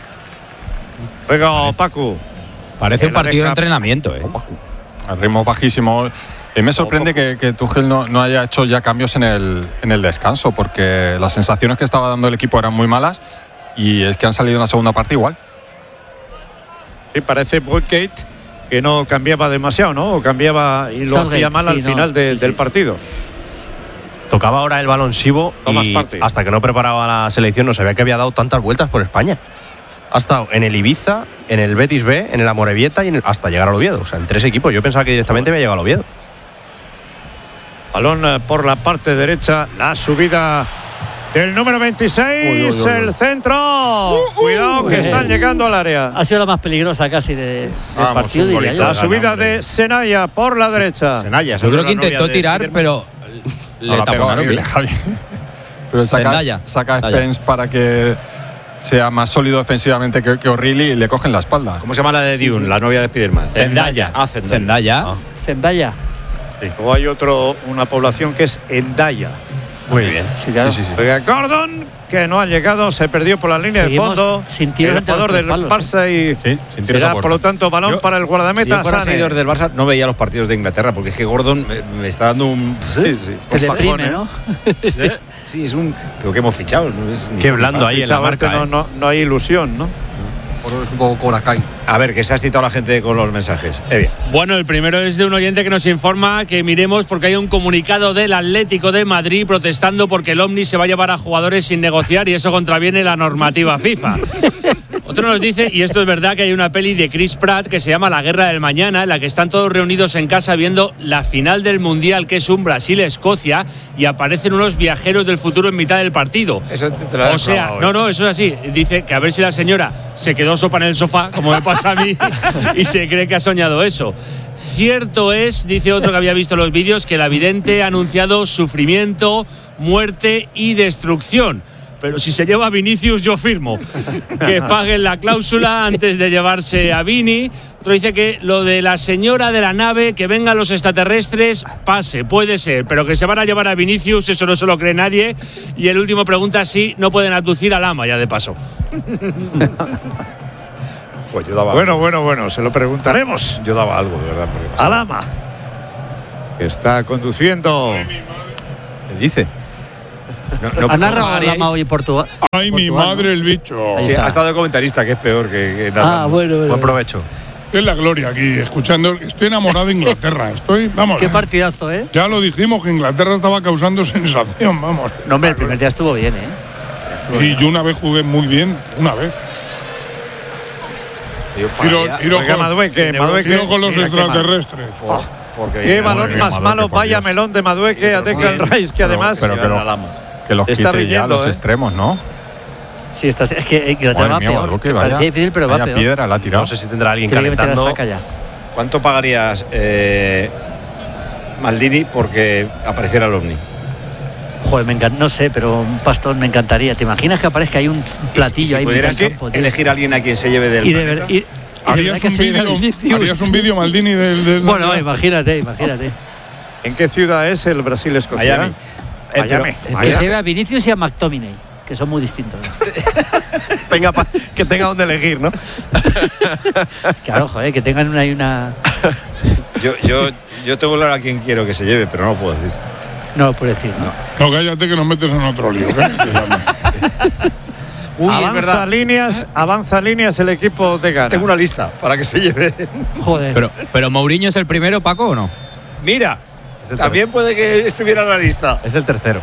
Juega Pacu. Parece un partido de entrenamiento, Al ritmo bajísimo. Me sorprende que Tuchel no haya hecho ya cambios en el descanso, porque las sensaciones que estaba dando el equipo eran muy malas y es que han salido en la segunda parte igual. Sí, parece Woodgate que no cambiaba demasiado, ¿no? O cambiaba y lo hacía mal al final del partido. Tocaba ahora el balón Sibo y hasta que no preparaba la selección no sabía que había dado tantas vueltas por España. Ha estado en el Ibiza, en el Betis B, en el Amorebieta y hasta llegar al Oviedo. O sea, en 3 equipos. Yo pensaba que directamente había llegado al Oviedo. Balón por la parte derecha, la subida del número 26, el centro. Cuidado que están llegando al área. Ha sido la más peligrosa casi del partido, diría yo. La subida de Senaya por la derecha. Yo creo que intentó tirar, pero le taponaron bien. Pero saca a Spence para que sea más sólido defensivamente que O'Reilly y le cogen la espalda. ¿Cómo se llama la de Dune, la novia de Spiderman? Zendaya. Zendaya. Sí. O hay una población que es Endaya. Muy bien. Sí, claro. Sí. Gordon, que no ha llegado, se perdió por la línea de fondo. Sin tiros el jugador del Barça y sin tiros será, por lo tanto, balón para el guardameta. Si yo fuera seguidor del Barça, no veía los partidos de Inglaterra, porque es que Gordon me está dando un... Te deprime, ¿no? Sí, es un... Pero que hemos fichado. ¿No? Qué blando ahí en la marca. No hay ilusión, ¿no? Es un poco Coracay. A ver, que se ha citado la gente con los mensajes. Bueno, el primero es de un oyente que nos informa que miremos porque hay un comunicado del Atlético de Madrid protestando porque el Omni se va a llevar a jugadores sin negociar y eso contraviene la normativa FIFA. Otro nos dice, y esto es verdad, que hay una peli de Chris Pratt que se llama La Guerra del Mañana, en la que están todos reunidos en casa viendo la final del Mundial, que es un Brasil-Escocia, y aparecen unos viajeros del futuro en mitad del partido. Eso te lo o sea, no, eso es así. Dice que a ver si la señora se quedó sopa en el sofá, como me pasa a mí, y se cree que ha soñado eso. Cierto es, dice otro que había visto los vídeos, que la vidente ha anunciado sufrimiento, muerte y destrucción. pero si se lleva a Vinicius yo firmo que paguen la cláusula antes de llevarse a Vini. Otro dice que lo de la señora de la nave, que vengan los extraterrestres, pase, puede ser, pero que se van a llevar a Vinicius, eso no se lo cree nadie. Y el último pregunta si no pueden abducir al ama ya de paso. Pues yo daba Bueno, se lo preguntaremos. Yo daba algo, de verdad. Al ama. Está conduciendo. ¿Qué dice? ¿Ha narrado al ama hoy en Portugal? Ay, mi madre, el bicho. Sí, ha estado de comentarista, que es peor que narrando. Bueno. Buen provecho. Es la gloria aquí, escuchando. Estoy enamorado de Inglaterra. Vamos. Qué partidazo, ¿eh? Ya lo dijimos, que Inglaterra estaba causando sensación, vamos. No, hombre, el primer día estuvo bien, ¿eh? Y yo una vez jugué muy bien, una vez. Tiro con los extraterrestres. Qué balón más malo, vaya melón de Madueque a Declan Rice, que además que los está quite ya los extremos, ¿no? Sí, es que Inglaterra va peor. Parecía difícil, pero va peor. Piedra la ha tirado. No sé si tendrá alguien calentando. ¿Cuánto pagarías, Maldini, porque apareciera el OVNI? Joder, no sé, pero un pastón me encantaría. ¿Te imaginas que aparezca ahí un platillo ahí? Si pudieras elegir a alguien a quien se lleve del planeta. ¿Harías un vídeo, Maldini, del Bueno, imagínate. ¿En qué ciudad es el Brasil-Escocia? Miami. Que se lleve a Vinicius y a McTominay, que son muy distintos. Que tenga donde elegir, ¿no? Claro, joder, que tengan una... Yo tengo claro a quién quiero que se lleve, pero no lo puedo decir. No lo puedo decir, ¿no? No, cállate, que nos metes en otro lío. Avanza líneas el equipo de Ghana. Tengo una lista para que se lleve. Joder. Pero Mourinho es el primero, Paco, ¿o no? Mira, también puede que estuviera en la lista. Es el tercero.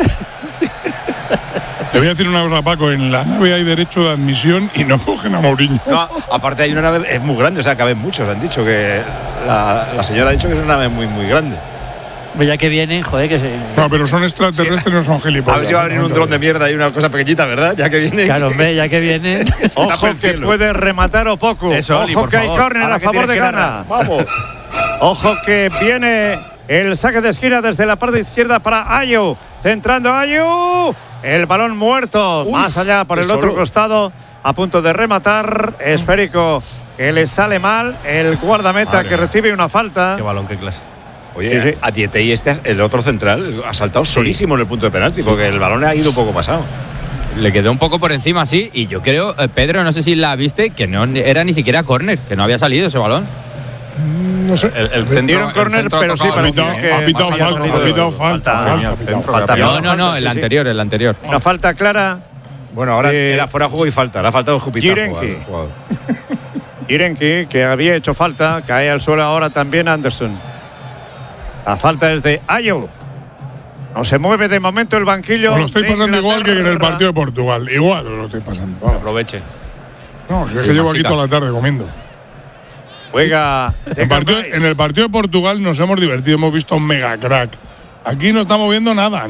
Te voy a decir una cosa, Paco. En la nave hay derecho de admisión y no cogen a Mourinho. No, aparte hay una nave, es muy grande, o sea, caben muchos. Han dicho que la señora ha dicho que es una nave muy, muy grande. Ya que vienen, joder, que se... No, pero son extraterrestres, no son gilipollas. A ver si va a venir un dron de mierda y una cosa pequeñita, ¿verdad? Ya que vienen. Claro, hombre, ya que vienen. Ojo que puede rematar o poco. Ojo que hay córner a favor de Ghana. Vamos. Ojo que viene el saque de esquina desde la parte izquierda para Ayu. Centrando Ayu. El balón muerto. Más allá por el otro costado. A punto de rematar. Esférico que le sale mal. El guardameta que recibe una falta. Qué balón, qué clase. Oye, sí. A Dietey el otro central, ha saltado solísimo en el punto de penalti, porque el balón ha ido un poco pasado. Le quedó un poco por encima, sí, y yo creo, Pedro, no sé si la viste, que no era ni siquiera córner, que no había salido ese balón. No sé. El centro, córner, pero sí, ha pitado falta. No, el anterior. Una falta clara. Bueno, ahora era fuera de juego y falta, le ha faltado Jupitajo. Irenki, que había hecho falta, cae al suelo ahora también Anderson. La falta es de Ayu. No se mueve de momento el banquillo. Lo estoy pasando igual que en el partido de Portugal. Igual lo estoy pasando. Vamos. Aproveche. No, si es que llevo aquí toda la tarde comiendo. Juega. En el partido de Portugal nos hemos divertido, hemos visto un mega crack. Aquí no estamos viendo nada.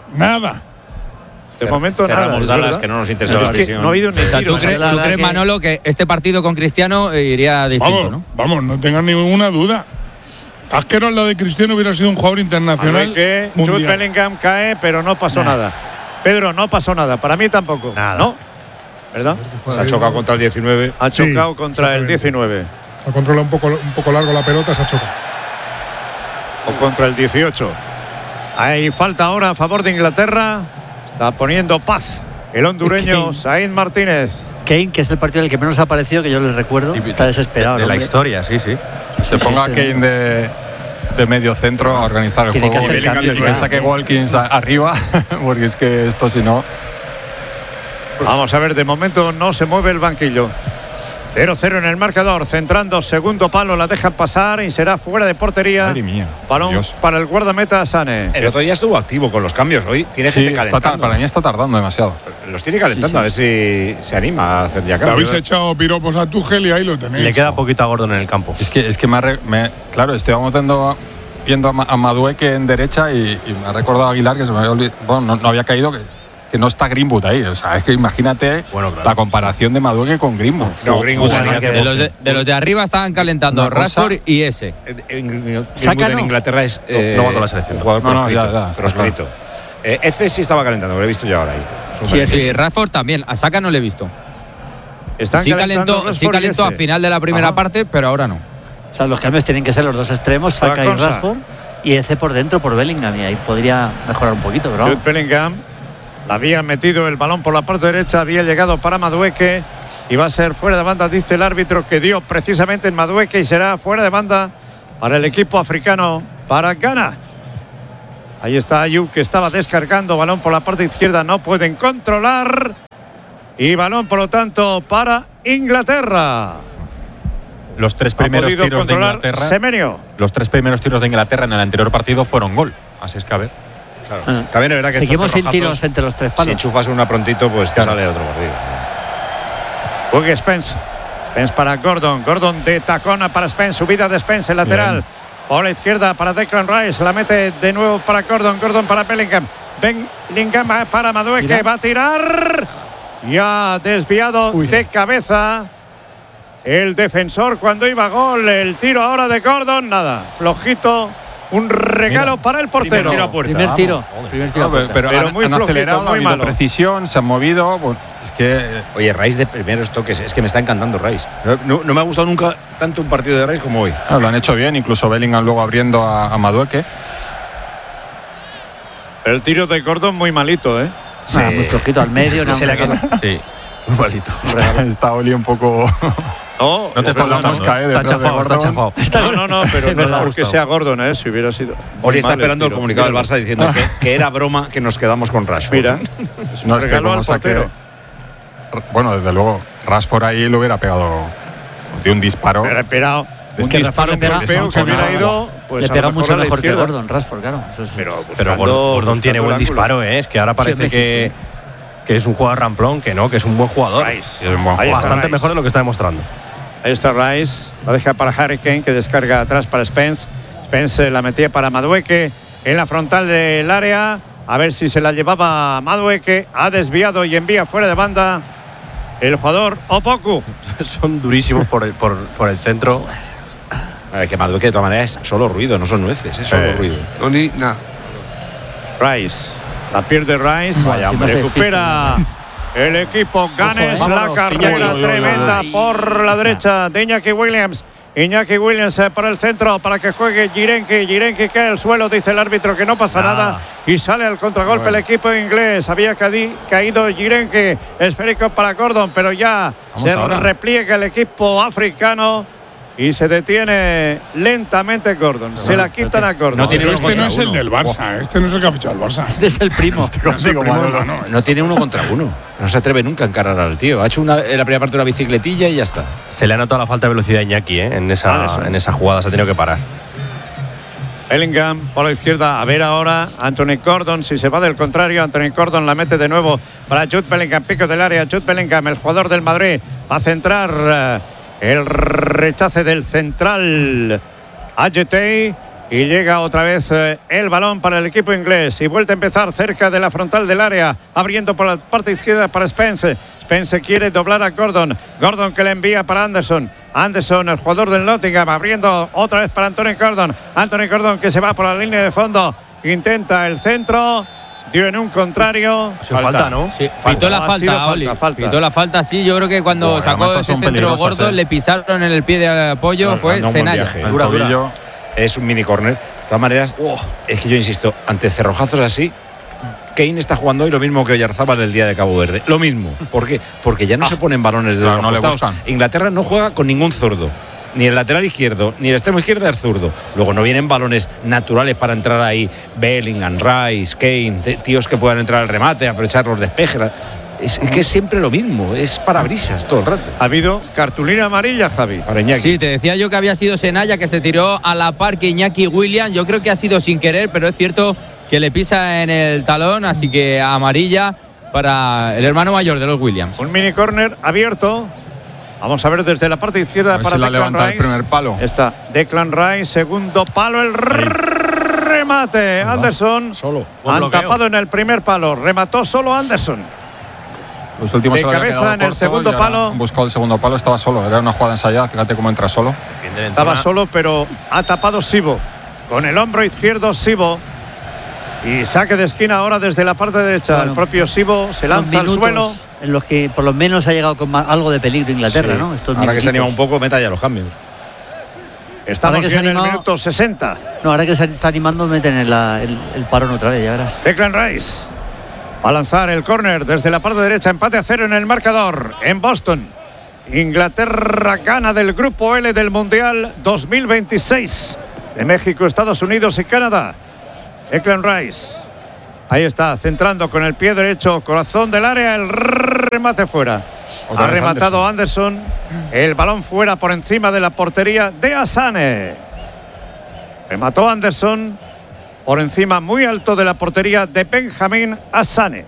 De momento nada. Las que no nos interesa la visión. No ha habido ni ¿Tú crees, Manolo, que este partido con Cristiano iría distinto, ¿no? Vamos, no tengan ninguna duda. Asqueroso, lo de Cristiano hubiera sido un jugador internacional. Que Jude Bellingham cae, pero no pasó nada. Pedro, no pasó nada. Para mí tampoco. Nada. ¿No? ¿Verdad? Se ha chocado contra el 19. Ha chocado contra el 19. Ha controlado un poco largo la pelota, se ha chocado. O contra el 18. Hay falta ahora a favor de Inglaterra. Está poniendo paz el hondureño Saíd Martínez. Kane, que es el partido del que menos ha aparecido, que yo le recuerdo, está desesperado. De la historia, sí. Se ponga Kane de medio centro a organizar el juego y que saque Watkins arriba, porque es que esto si no... Vamos a ver, de momento no se mueve el banquillo. 0-0 en el marcador, centrando segundo palo, la dejan pasar y será fuera de portería. Madre mía. Balón para el guardameta Sané. El otro día estuvo activo con los cambios, hoy tiene gente calentando. Para mí está tardando demasiado. Los tiene calentando, a ver si se anima a hacer ya cambios. Habéis echado piropos a Tuchel y ahí lo tenéis. Le queda poquito a Gordon en el campo. Es que claro, estábamos viendo a Madueque en derecha y me ha recordado a Aguilar que se me había olvidado. Bueno, no había caído que no está Greenwood ahí. O sea, es que imagínate la comparación de Madueque con Greenwood. No, Greenwood de los de arriba estaban calentando Rashford y ese. Greenwood en Inglaterra es no va con la selección. Un jugador proscrito. Eze sí estaba calentando, lo he visto yo ahora ahí. Sí, Rashford también. A Saka no le he visto. Sí calentó a final de la primera parte, pero ahora no. O sea, los cambios tienen que ser los dos extremos, Saka y Rashford, y Eze por dentro por Bellingham, y ahí podría mejorar un poquito, pero Jude Bellingham la había metido el balón por la parte derecha, había llegado para Madueke y va a ser fuera de banda, dice el árbitro, que dio precisamente en Madueke, y será fuera de banda para el equipo africano, para Ghana. Ahí está Ayub, que estaba descargando, balón por la parte izquierda, no pueden controlar, y balón por lo tanto para Inglaterra. Los tres primeros tiros de Inglaterra. Semenyo. Los tres primeros tiros de Inglaterra en el anterior partido fueron gol. Así es que a ver. Claro. También es verdad que seguimos sin tiros entre los tres palos. Si enchufas una prontito, pues te sale otro partido. Juegue Spence. Spence para Gordon. Gordon de tacona para Spence. Subida de Spence, el lateral. Bien. Por la izquierda para Declan Rice. La mete de nuevo para Gordon. Gordon para Bellingham. Bellingham para Madueke. Va a tirar. Y ha desviado de cabeza el defensor cuando iba a gol. El tiro ahora de Gordon. Nada. Flojito. Un regalo para el portero. Primer tiro. Pero muy han flojito, acelerado, muy ha habido malo. Precisión, se han movido. Bueno, es que. Oye, Rice de primeros toques, es que me está encantando Rice. No me ha gustado nunca tanto un partido de Rice como hoy. Lo han hecho bien, incluso Bellingham luego abriendo a Madueke. El tiro de Gordon muy malito, ¿eh? Sí. Muy flojito al medio. Sí, muy malito. Está Oli un poco. No te está la mosca, está chafado. No, pero no es porque sea Gordon, si hubiera sido. Oli está esperando el comunicado del Barça diciendo que era broma que nos quedamos con Rashford. Mira, es un regalo al portero. Bueno, desde luego, Rashford ahí lo hubiera pegado de un disparo. Hubiera esperado un disparo europeo que hubiera ido. Pues le pega mucho mejor que Gordon, Rashford, claro. Pero Gordon tiene buen disparo, Es que ahora parece que es un jugador ramplón, que no, que es un buen jugador. Es un buen jugador. Bastante mejor de lo que está demostrando. Ahí está Rice, la deja para Harry Kane, que descarga atrás para Spence. Spence la metía para Madueke en la frontal del área. A ver si se la llevaba Madueke. Ha desviado y envía fuera de banda el jugador Opoku. Son durísimos por el centro. Que Madueke de todas maneras es solo ruido, no son nueces, es solo ruido. Rice, la pierde Rice. Recupera el equipo Ganes. La carrera tremenda por la derecha de Iñaki Williams. Iñaki Williams para el centro para que juegue Girenki. Girenki cae al suelo, dice el árbitro que no pasa nada y sale al contragolpe el equipo inglés. Había caído Girenki, esférico para Gordon, pero ya repliega el equipo africano y se detiene lentamente Gordon. Se la quitan a Gordon. Este no es el del Barça, este no es el que ha fichado el Barça. Es el primo. No tiene uno contra uno. No se atreve nunca a encarar al tío. Ha hecho en la primera parte una bicicletilla y ya está. Se le ha notado la falta de velocidad a Iñaki, en esa jugada se ha tenido que parar. Bellingham por la izquierda. A ver ahora Anthony Gordon. Si se va del contrario, Anthony Gordon la mete de nuevo para Jude Bellingham. Pico del área. Jude Bellingham, el jugador del Madrid, va a centrar. El rechace del central Ayetey y llega otra vez el balón para el equipo inglés y vuelve a empezar cerca de la frontal del área, abriendo por la parte izquierda para Spence. Spence quiere doblar a Gordon. Gordon que le envía para Anderson. Anderson, el jugador del Nottingham, abriendo otra vez para Anthony Gordon. Anthony Gordon que se va por la línea de fondo, intenta el centro. Dio en un contrario. Falta, ¿no? Sí, pitó la falta, Oli. Pitó la falta, sí. Yo creo que cuando sacó ese centro gordo, le pisaron en el pie de apoyo. Fue Senaya. Dura. Es un mini córner. De todas maneras, es que yo insisto, ante cerrojazos así, Kane está jugando hoy lo mismo que Oyarzábal el día de Cabo Verde. Lo mismo. ¿Por qué? Porque ya no se ponen balones de los costados. Inglaterra no juega con ningún zurdo. Ni el lateral izquierdo, ni el extremo izquierdo es zurdo. Luego no vienen balones naturales para entrar ahí. Bellingham, Rice, Kane, tíos que puedan entrar al remate, aprovechar los despejes. Es que es siempre lo mismo, es parabrisas todo el rato. Ha habido cartulina amarilla, Javi. Para Iñaki. Sí, te decía yo que había sido Senaya, que se tiró a la par que Iñaki Williams. Yo creo que ha sido sin querer, pero es cierto que le pisa en el talón, así que amarilla para el hermano mayor de los Williams. Un mini córner abierto. Vamos a ver desde la parte izquierda para Declan Rice. El primer palo. Está Declan Rice, segundo palo, el remate. Anderson. Solo. Han tapado en el primer palo. Remató solo Anderson. Los últimos de cabeza en el segundo palo. Buscó el segundo palo, estaba solo. Era una jugada ensayada. Fíjate cómo entra solo. Estaba solo, pero ha tapado Sibo. Con el hombro izquierdo, Sibo. Y saque de esquina ahora desde la parte derecha. Bueno, el propio Sibo se lanza al suelo. En los que por lo menos ha llegado con algo de peligro Inglaterra, Sí. ¿no? Estos Ahora que se anima minutitos. un poco, meta ya los cambios. Estamos que se ya en el anima- minuto 60. No, ahora que se está animando, meten el parón otra vez, ya verás. Declan Rice va a lanzar el córner desde la parte derecha. Empate a 0 en el marcador en Boston. Inglaterra gana del grupo L del Mundial 2026 de México, Estados Unidos y Canadá. Declan Rice. Ahí está, centrando con el pie derecho, corazón del área, el remate fuera. Otra Ha vez rematado Anderson. El balón fuera por encima de la portería de Asane. Remató Anderson por encima muy alto de la portería de Benjamín Asane.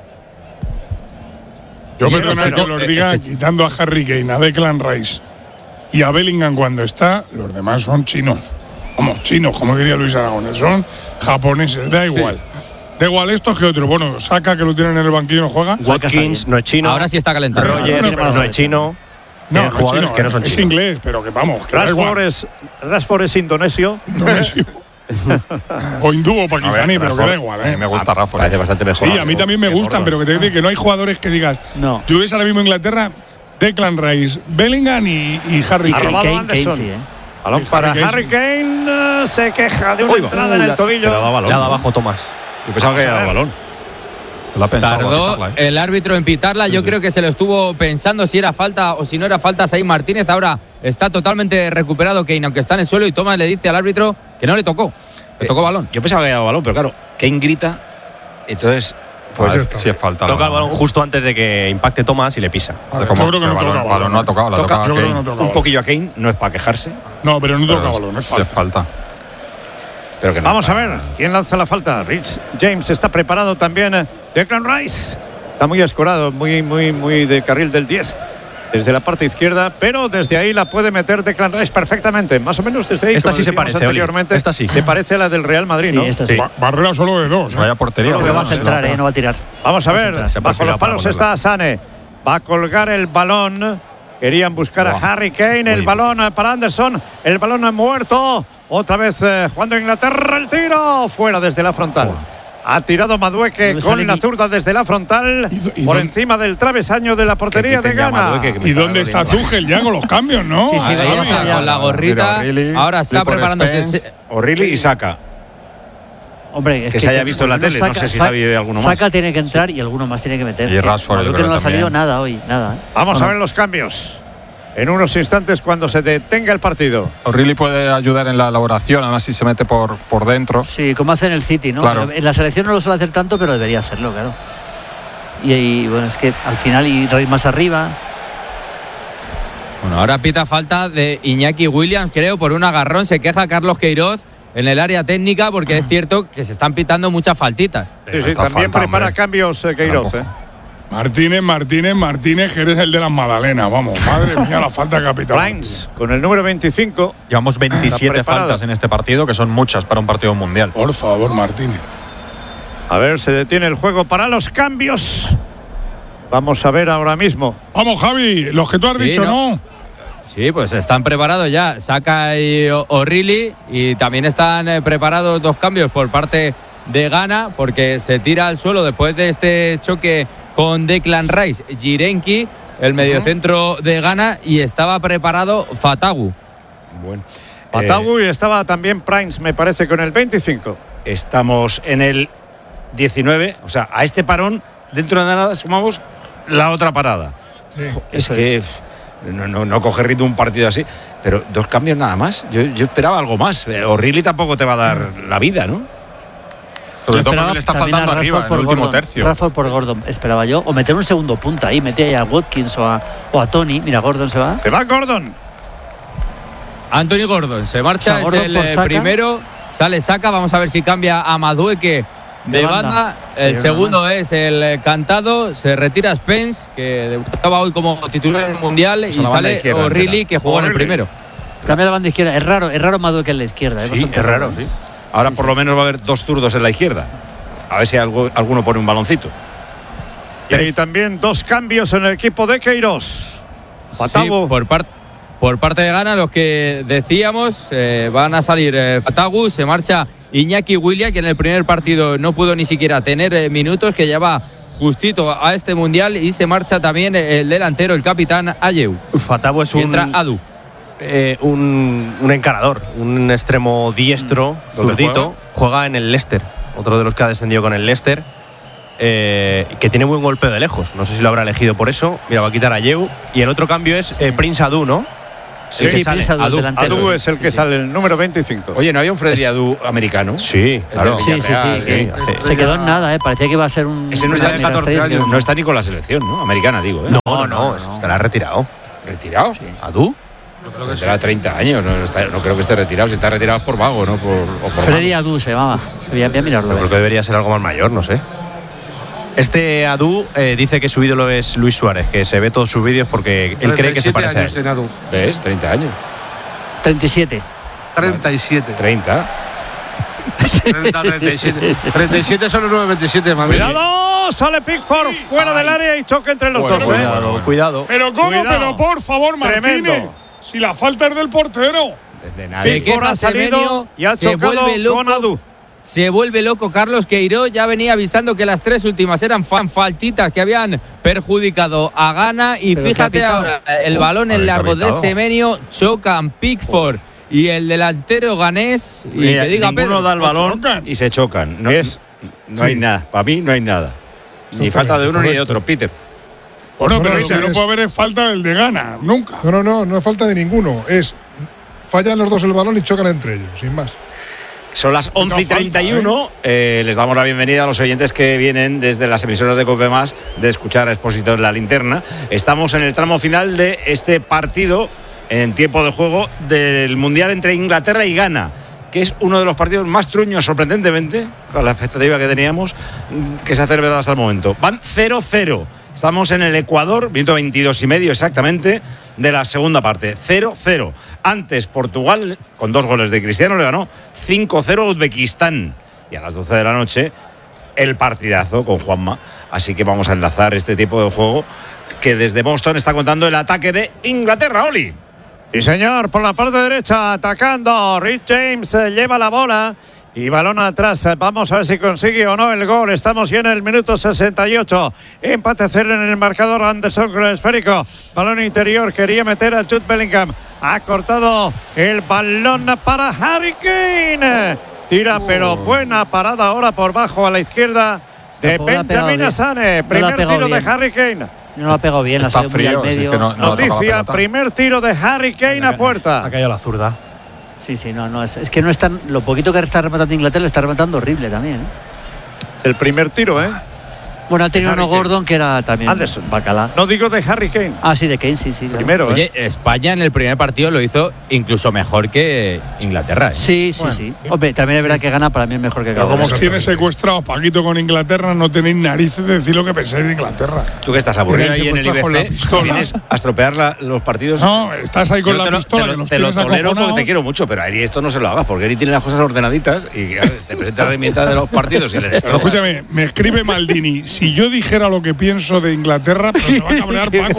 Yo Y el perdona que tercero, los diga, quitando a Harry Kane, a Declan Rice y a Bellingham cuando está, los demás son chinos. Vamos, chinos, como diría Luis Aragonés, son japoneses, da igual. Da igual esto que otro. Bueno, Saka, que lo tienen en el banquillo, no juega. Watkins no es chino. Ahora sí está calentando. Rogers no es chino. No, no es jugadores chino, que no son es chinos. inglés, pero que vamos, que da igual. Rashford es indonesio. Indonesio. O hindú o pakistaní, pero que da igual. A mí me gusta Rafa. Parece bastante mejor. Sí, a mí también me gustan, pero que te digo que no hay jugadores que digas. No. Tú ves ahora mismo Inglaterra, Declan Rice, Bellingham y Harry Ha Kane. robado Kane, Anderson. sí, Balón para Harry Kane. Se queja de una entrada en el tobillo. Pero da balón. Le ha dado abajo Tomás. Yo pensaba que había dado balón. Lo ha pensado. Tardó a pitarla, el árbitro en pitarla. Yo creo que se lo estuvo pensando si era falta o si no era falta. Saín Martínez ahora está totalmente recuperado Kane, aunque está en el suelo, y Tomás le dice al árbitro que no le tocó. Le tocó balón. Yo pensaba que había dado balón, pero claro, Kane grita. Entonces, Pues Ah, esto. sí es falta. Toca el balón justo antes de que impacte Tomás y le pisa. Vale, Como yo creo que el no balón, toca el balón no ha tocado, la Toca, toca yo creo que no Kane. toca un balón. poquillo a Kane, no es para quejarse, No, pero no toca Pero balón, es sí es falta. falta. pero que no. Vamos a ver quién lanza la falta. Rich James está preparado también. Declan Rice está muy escorado, muy de carril del 10. Desde la parte izquierda, pero desde ahí la puede meter Declan Rice perfectamente. Más o menos desde ahí. Esta como sí se decíamos parece, Oli. anteriormente. Esta sí. Se parece a la del Real Madrid, Sí, ¿no? esta sí. Barrera solo de dos. Vaya portería. Creo que va a se centrar, la- no va a tirar. Vamos a ver, Se ha bajo perfilado los palos para está Asane. Va a colgar el balón. Querían buscar a Harry Kane. El balón para Anderson. El balón muerto. Otra vez jugando Inglaterra. El tiro. Fuera desde la frontal. Ha tirado Madueque No con sale la ni- zurda desde la frontal. ¿Y por dónde- encima del travesaño de la portería Que de quiten ya a Ghana. Madueque, que me ¿Y está dónde está doliendo. Tuchel ya con los cambios, no? Sí, sí, Ahí ya Ahí está, está, ya. con la gorrita. Mira, O'Reilly, Ahora está Clifford preparándose. Spence. O'Reilly y Saka. Hombre, es Que se haya visto en la tele, no sé si Javi ve alguno más. Saka tiene que entrar y alguno más tiene que meter. Y Rashford, yo Creo que creo no le ha también. salido nada hoy, nada. Vamos Bueno, a ver los cambios. En unos instantes cuando se detenga el partido. O'Reilly puede ayudar en la elaboración, además si se mete por dentro. Sí, como hace en el City, ¿no? Claro. En la selección no lo suele hacer tanto, pero debería hacerlo, claro. Y bueno, es que al final ir más arriba. Bueno, ahora pita falta de Iñaki Williams, creo, por un agarrón. Se queja Carlos Queiroz en el área técnica porque es cierto que se están pitando muchas faltitas. Sí, sí, Esta también falta, prepara hombre. cambios Queiroz. Martínez, que eres el de las Magdalenas, vamos. Madre mía, la falta capital. Lines con el número 25. Llevamos Está 27 preparado. faltas en este partido, que son muchas para un partido mundial. Por favor, Martínez. A ver, se detiene el juego para los cambios. Vamos a ver ahora mismo. Vamos, Javi, los que tú has Sí, dicho, ¿no? ¿no? Sí, pues están preparados ya. Saka y O'Reilly, y también están preparados dos cambios por parte de Ghana, porque se tira al suelo después de este choque con Declan Rice, Jirenki, el mediocentro de Ghana, y estaba preparado Fatagu. Bueno. Patagu y estaba también Primes, me parece, con el 25. Estamos en el 19, o sea, a este parón, dentro de nada sumamos la otra parada. Es que no coge ritmo un partido así, pero dos cambios nada más. Yo esperaba algo más. O'Reilly tampoco te va a dar la vida, ¿no? Sobre todo Esperaba porque le está también a faltando arriba Rashford en el por último Gordon. tercio. Rashford por Gordon, esperaba yo. O meter un segundo punta ahí, mete ahí a Watkins o a Tony. Mira, Gordon se va. Se va Gordon. Anthony Gordon se marcha, O sea, Gordon es el por Saka. primero. Sale Saka, vamos a ver si cambia a Madueke de banda. El Sí, segundo es el cantado. Se retira Spence, que debutaba hoy como titular en el Mundial, y la banda sale izquierda, O'Reilly, entera. que jugó en el O'Reilly. primero. Cambia la banda izquierda. Es raro Madueke en la izquierda. bastante sí. Ahora por lo menos va a haber dos zurdos en la izquierda. A ver si alguno pone un baloncito. Y también dos cambios en el equipo de Queiroz. Patagu. Sí, Por parte de Ghana, los que decíamos, van a salir Fatagu, se marcha Iñaki Williams, que en el primer partido no pudo ni siquiera tener minutos, que lleva justito a este mundial, y se marcha también el delantero, el capitán Ayew. Fatagu es entra Adu. Un encarador, un extremo diestro, zurdito, juega en el Leicester, otro de los que ha descendido con el Leicester, que tiene buen golpeo de lejos. No sé si lo habrá elegido por eso. Mira, va a quitar a Ayew. Y el otro cambio es Prince Adu, ¿no? Sí, Prince Adu, Adu es el que sale, el número 25. Oye, ¿no había un Freddy Adu americano? Sí, claro. Sí. Se quedó en nada, parecía que iba a ser un... Ese no está de 14 años. No está ni con la selección, ¿no? Americana, digo. No, estará retirado. ¿Retirado? Sí. ¿Adu? Tendrá 30 años, no creo que esté retirado. Si está retirado por vago, ¿no? Por Freddy Adu se llamaba. Voy a mirarlo. Creo que debería ser algo más mayor, no sé. Este Adu dice que su ídolo es Luis Suárez, que se ve todos sus vídeos porque él cree que se parece a él. Adu. ¿Ves? 30 años. 37. 37. 30. 37. 37 son los 9.27, mami. ¡Cuidado! Sale Pickford fuera del área y choque entre los dos. Cuidado. ¿Pero cómo? Cuidado. Pero por favor, Martínez. Tremendo. Si la falta es del portero. Se queja Semenyo y ha chocado con Adu. Se vuelve loco Carlos Queiroz, ya venía avisando que las tres últimas eran faltitas que habían perjudicado a Ghana, y pero fíjate ahora, el balón en largo de Semenyo, chocan Pickford y el delantero ganés, y mira, te diga ninguno Pedro, da el balón y se chocan. No hay nada, para mí no hay nada. Ni falta de uno ni de otro, Peter. Bueno, pero lo que no puede haber es falta del de Ghana, nunca. No es falta de ninguno, fallan los dos el balón y chocan entre ellos, sin más. Son las 11:31. Les damos la bienvenida a los oyentes que vienen desde las emisoras de COPE Más de escuchar a Expósito en la Linterna. Estamos en el tramo final de este partido en tiempo de juego del Mundial entre Inglaterra y Ghana, que es uno de los partidos más truños, sorprendentemente, con la expectativa que teníamos, que se ha celebrado hasta el momento. Van 0-0. Estamos en el Ecuador, minuto 22 y medio exactamente de la segunda parte. 0-0. Antes Portugal, con 2 goles de Cristiano, le ganó 5-0 a Uzbekistán. Y a las 12 de la noche, el partidazo con Juanma. Así que vamos a enlazar este tipo de juego que desde Boston está contando el ataque de Inglaterra, Oli. Y señor, por la parte derecha, atacando. Rhys James lleva la bola. Y balón atrás, vamos a ver si consigue o no el gol. Estamos ya en el minuto 68. Empate 0 en el marcador. Anderson con el esférico. Balón interior, quería meter a Jude Bellingham. Ha cortado el balón para Harry Kane. Tira, pero buena parada ahora por bajo a la izquierda de Benjamin Asane. Primer tiro de Harry Kane. No lo ha pegado bien, está frío, muy al medio. Noticia, primer tiro de Harry Kane a puerta. Ha caído la zurda. Sí, es que no es tan. Lo poquito que está rematando Inglaterra, le está rematando horrible también. El primer tiro, Bueno, ha tenido uno Gordon que era también Anderson. bacala. No digo de Harry Kane. Ah, sí, de Kane, sí. Primero, Oye, España en el primer partido lo hizo incluso mejor que Inglaterra. Sí. Hombre, también es verdad que Ghana para mí es mejor que Ghana. Como os tiene secuestrado Paquito con Inglaterra, no tenéis narices de decir lo que pensáis de Inglaterra. Tú que estás aburrido ahí en el IBC, vienes a estropear los partidos. No, estás ahí con la pistola. Te lo tolero porque te quiero mucho, pero a Eri esto no se lo hagas, porque Eri tiene las cosas ordenaditas y te presenta la mitad de los partidos y le Pero escúchame, me escribe Maldini, si yo dijera lo que pienso de Inglaterra, pero se va a cabrear Paco.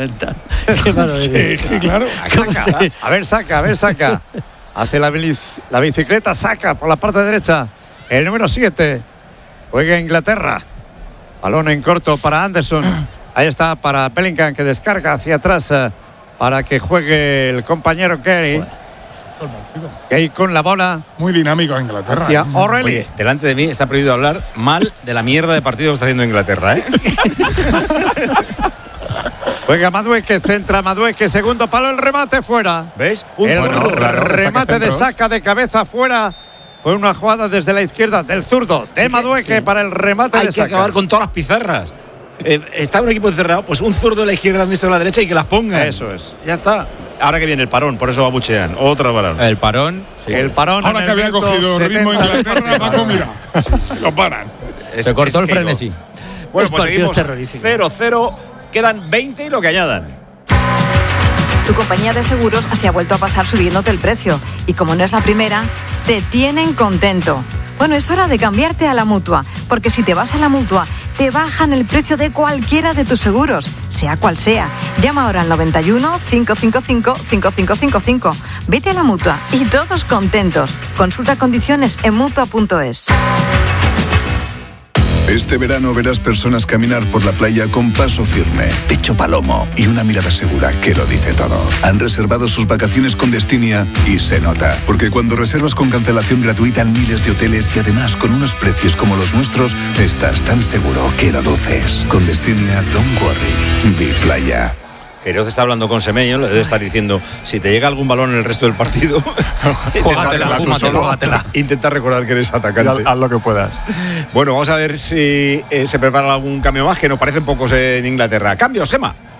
Qué maravilla. Sí, claro. A ver, saca. Hace la bicicleta, saca por la parte derecha. El número 7. Juega Inglaterra. Balón en corto para Anderson. Ahí está para Bellingham, que descarga hacia atrás para que juegue el compañero Gary. Gay con la bola. Muy dinámico Inglaterra. Hacia O'Reilly. Oye, delante de mí está prohibido hablar mal de la mierda de partido que está haciendo Inglaterra, Juega Madueque, centra Madueque, segundo palo, el remate fuera. ¿Ves? Remate de saca de cabeza fuera. Fue una jugada desde la izquierda del zurdo de Madueque para el remate de saca. Hay que acabar con todas las pizarras. Está un equipo encerrado, pues un zurdo de la izquierda, un diestro de la derecha y que las ponga. Eso es. Ya está. Ahora que viene el parón, por eso abuchean. Otra parón. El parón. Sí. El parón. Ahora que había cogido ritmo Inglaterra, Paco, mira. Lo paran. Se cortó el frenesí. Bueno, pues seguimos 0-0. Quedan 20 y lo que añadan. Tu compañía de seguros se ha vuelto a pasar subiéndote el precio. Y como no es la primera, te tienen contento. Bueno, es hora de cambiarte a la Mutua. Porque si te vas a la Mutua, te bajan el precio de cualquiera de tus seguros, sea cual sea. Llama ahora al 91 555 5555. Vete a la Mutua y todos contentos. Consulta condiciones en Mutua.es. Este verano verás personas caminar por la playa con paso firme, pecho palomo y una mirada segura que lo dice todo. Han reservado sus vacaciones con Destinia y se nota, porque cuando reservas con cancelación gratuita en miles de hoteles y además con unos precios como los nuestros, estás tan seguro que lo luces. Con Destinia, don't worry, vi playa. Queiroz está hablando con Semeño, le debe estar diciendo, si te llega algún balón en el resto del partido, intenta recordar que eres atacante. Haz lo que puedas. Bueno, vamos a ver si se prepara algún cambio más, que nos parecen pocos en Inglaterra. Cambios, Gemma.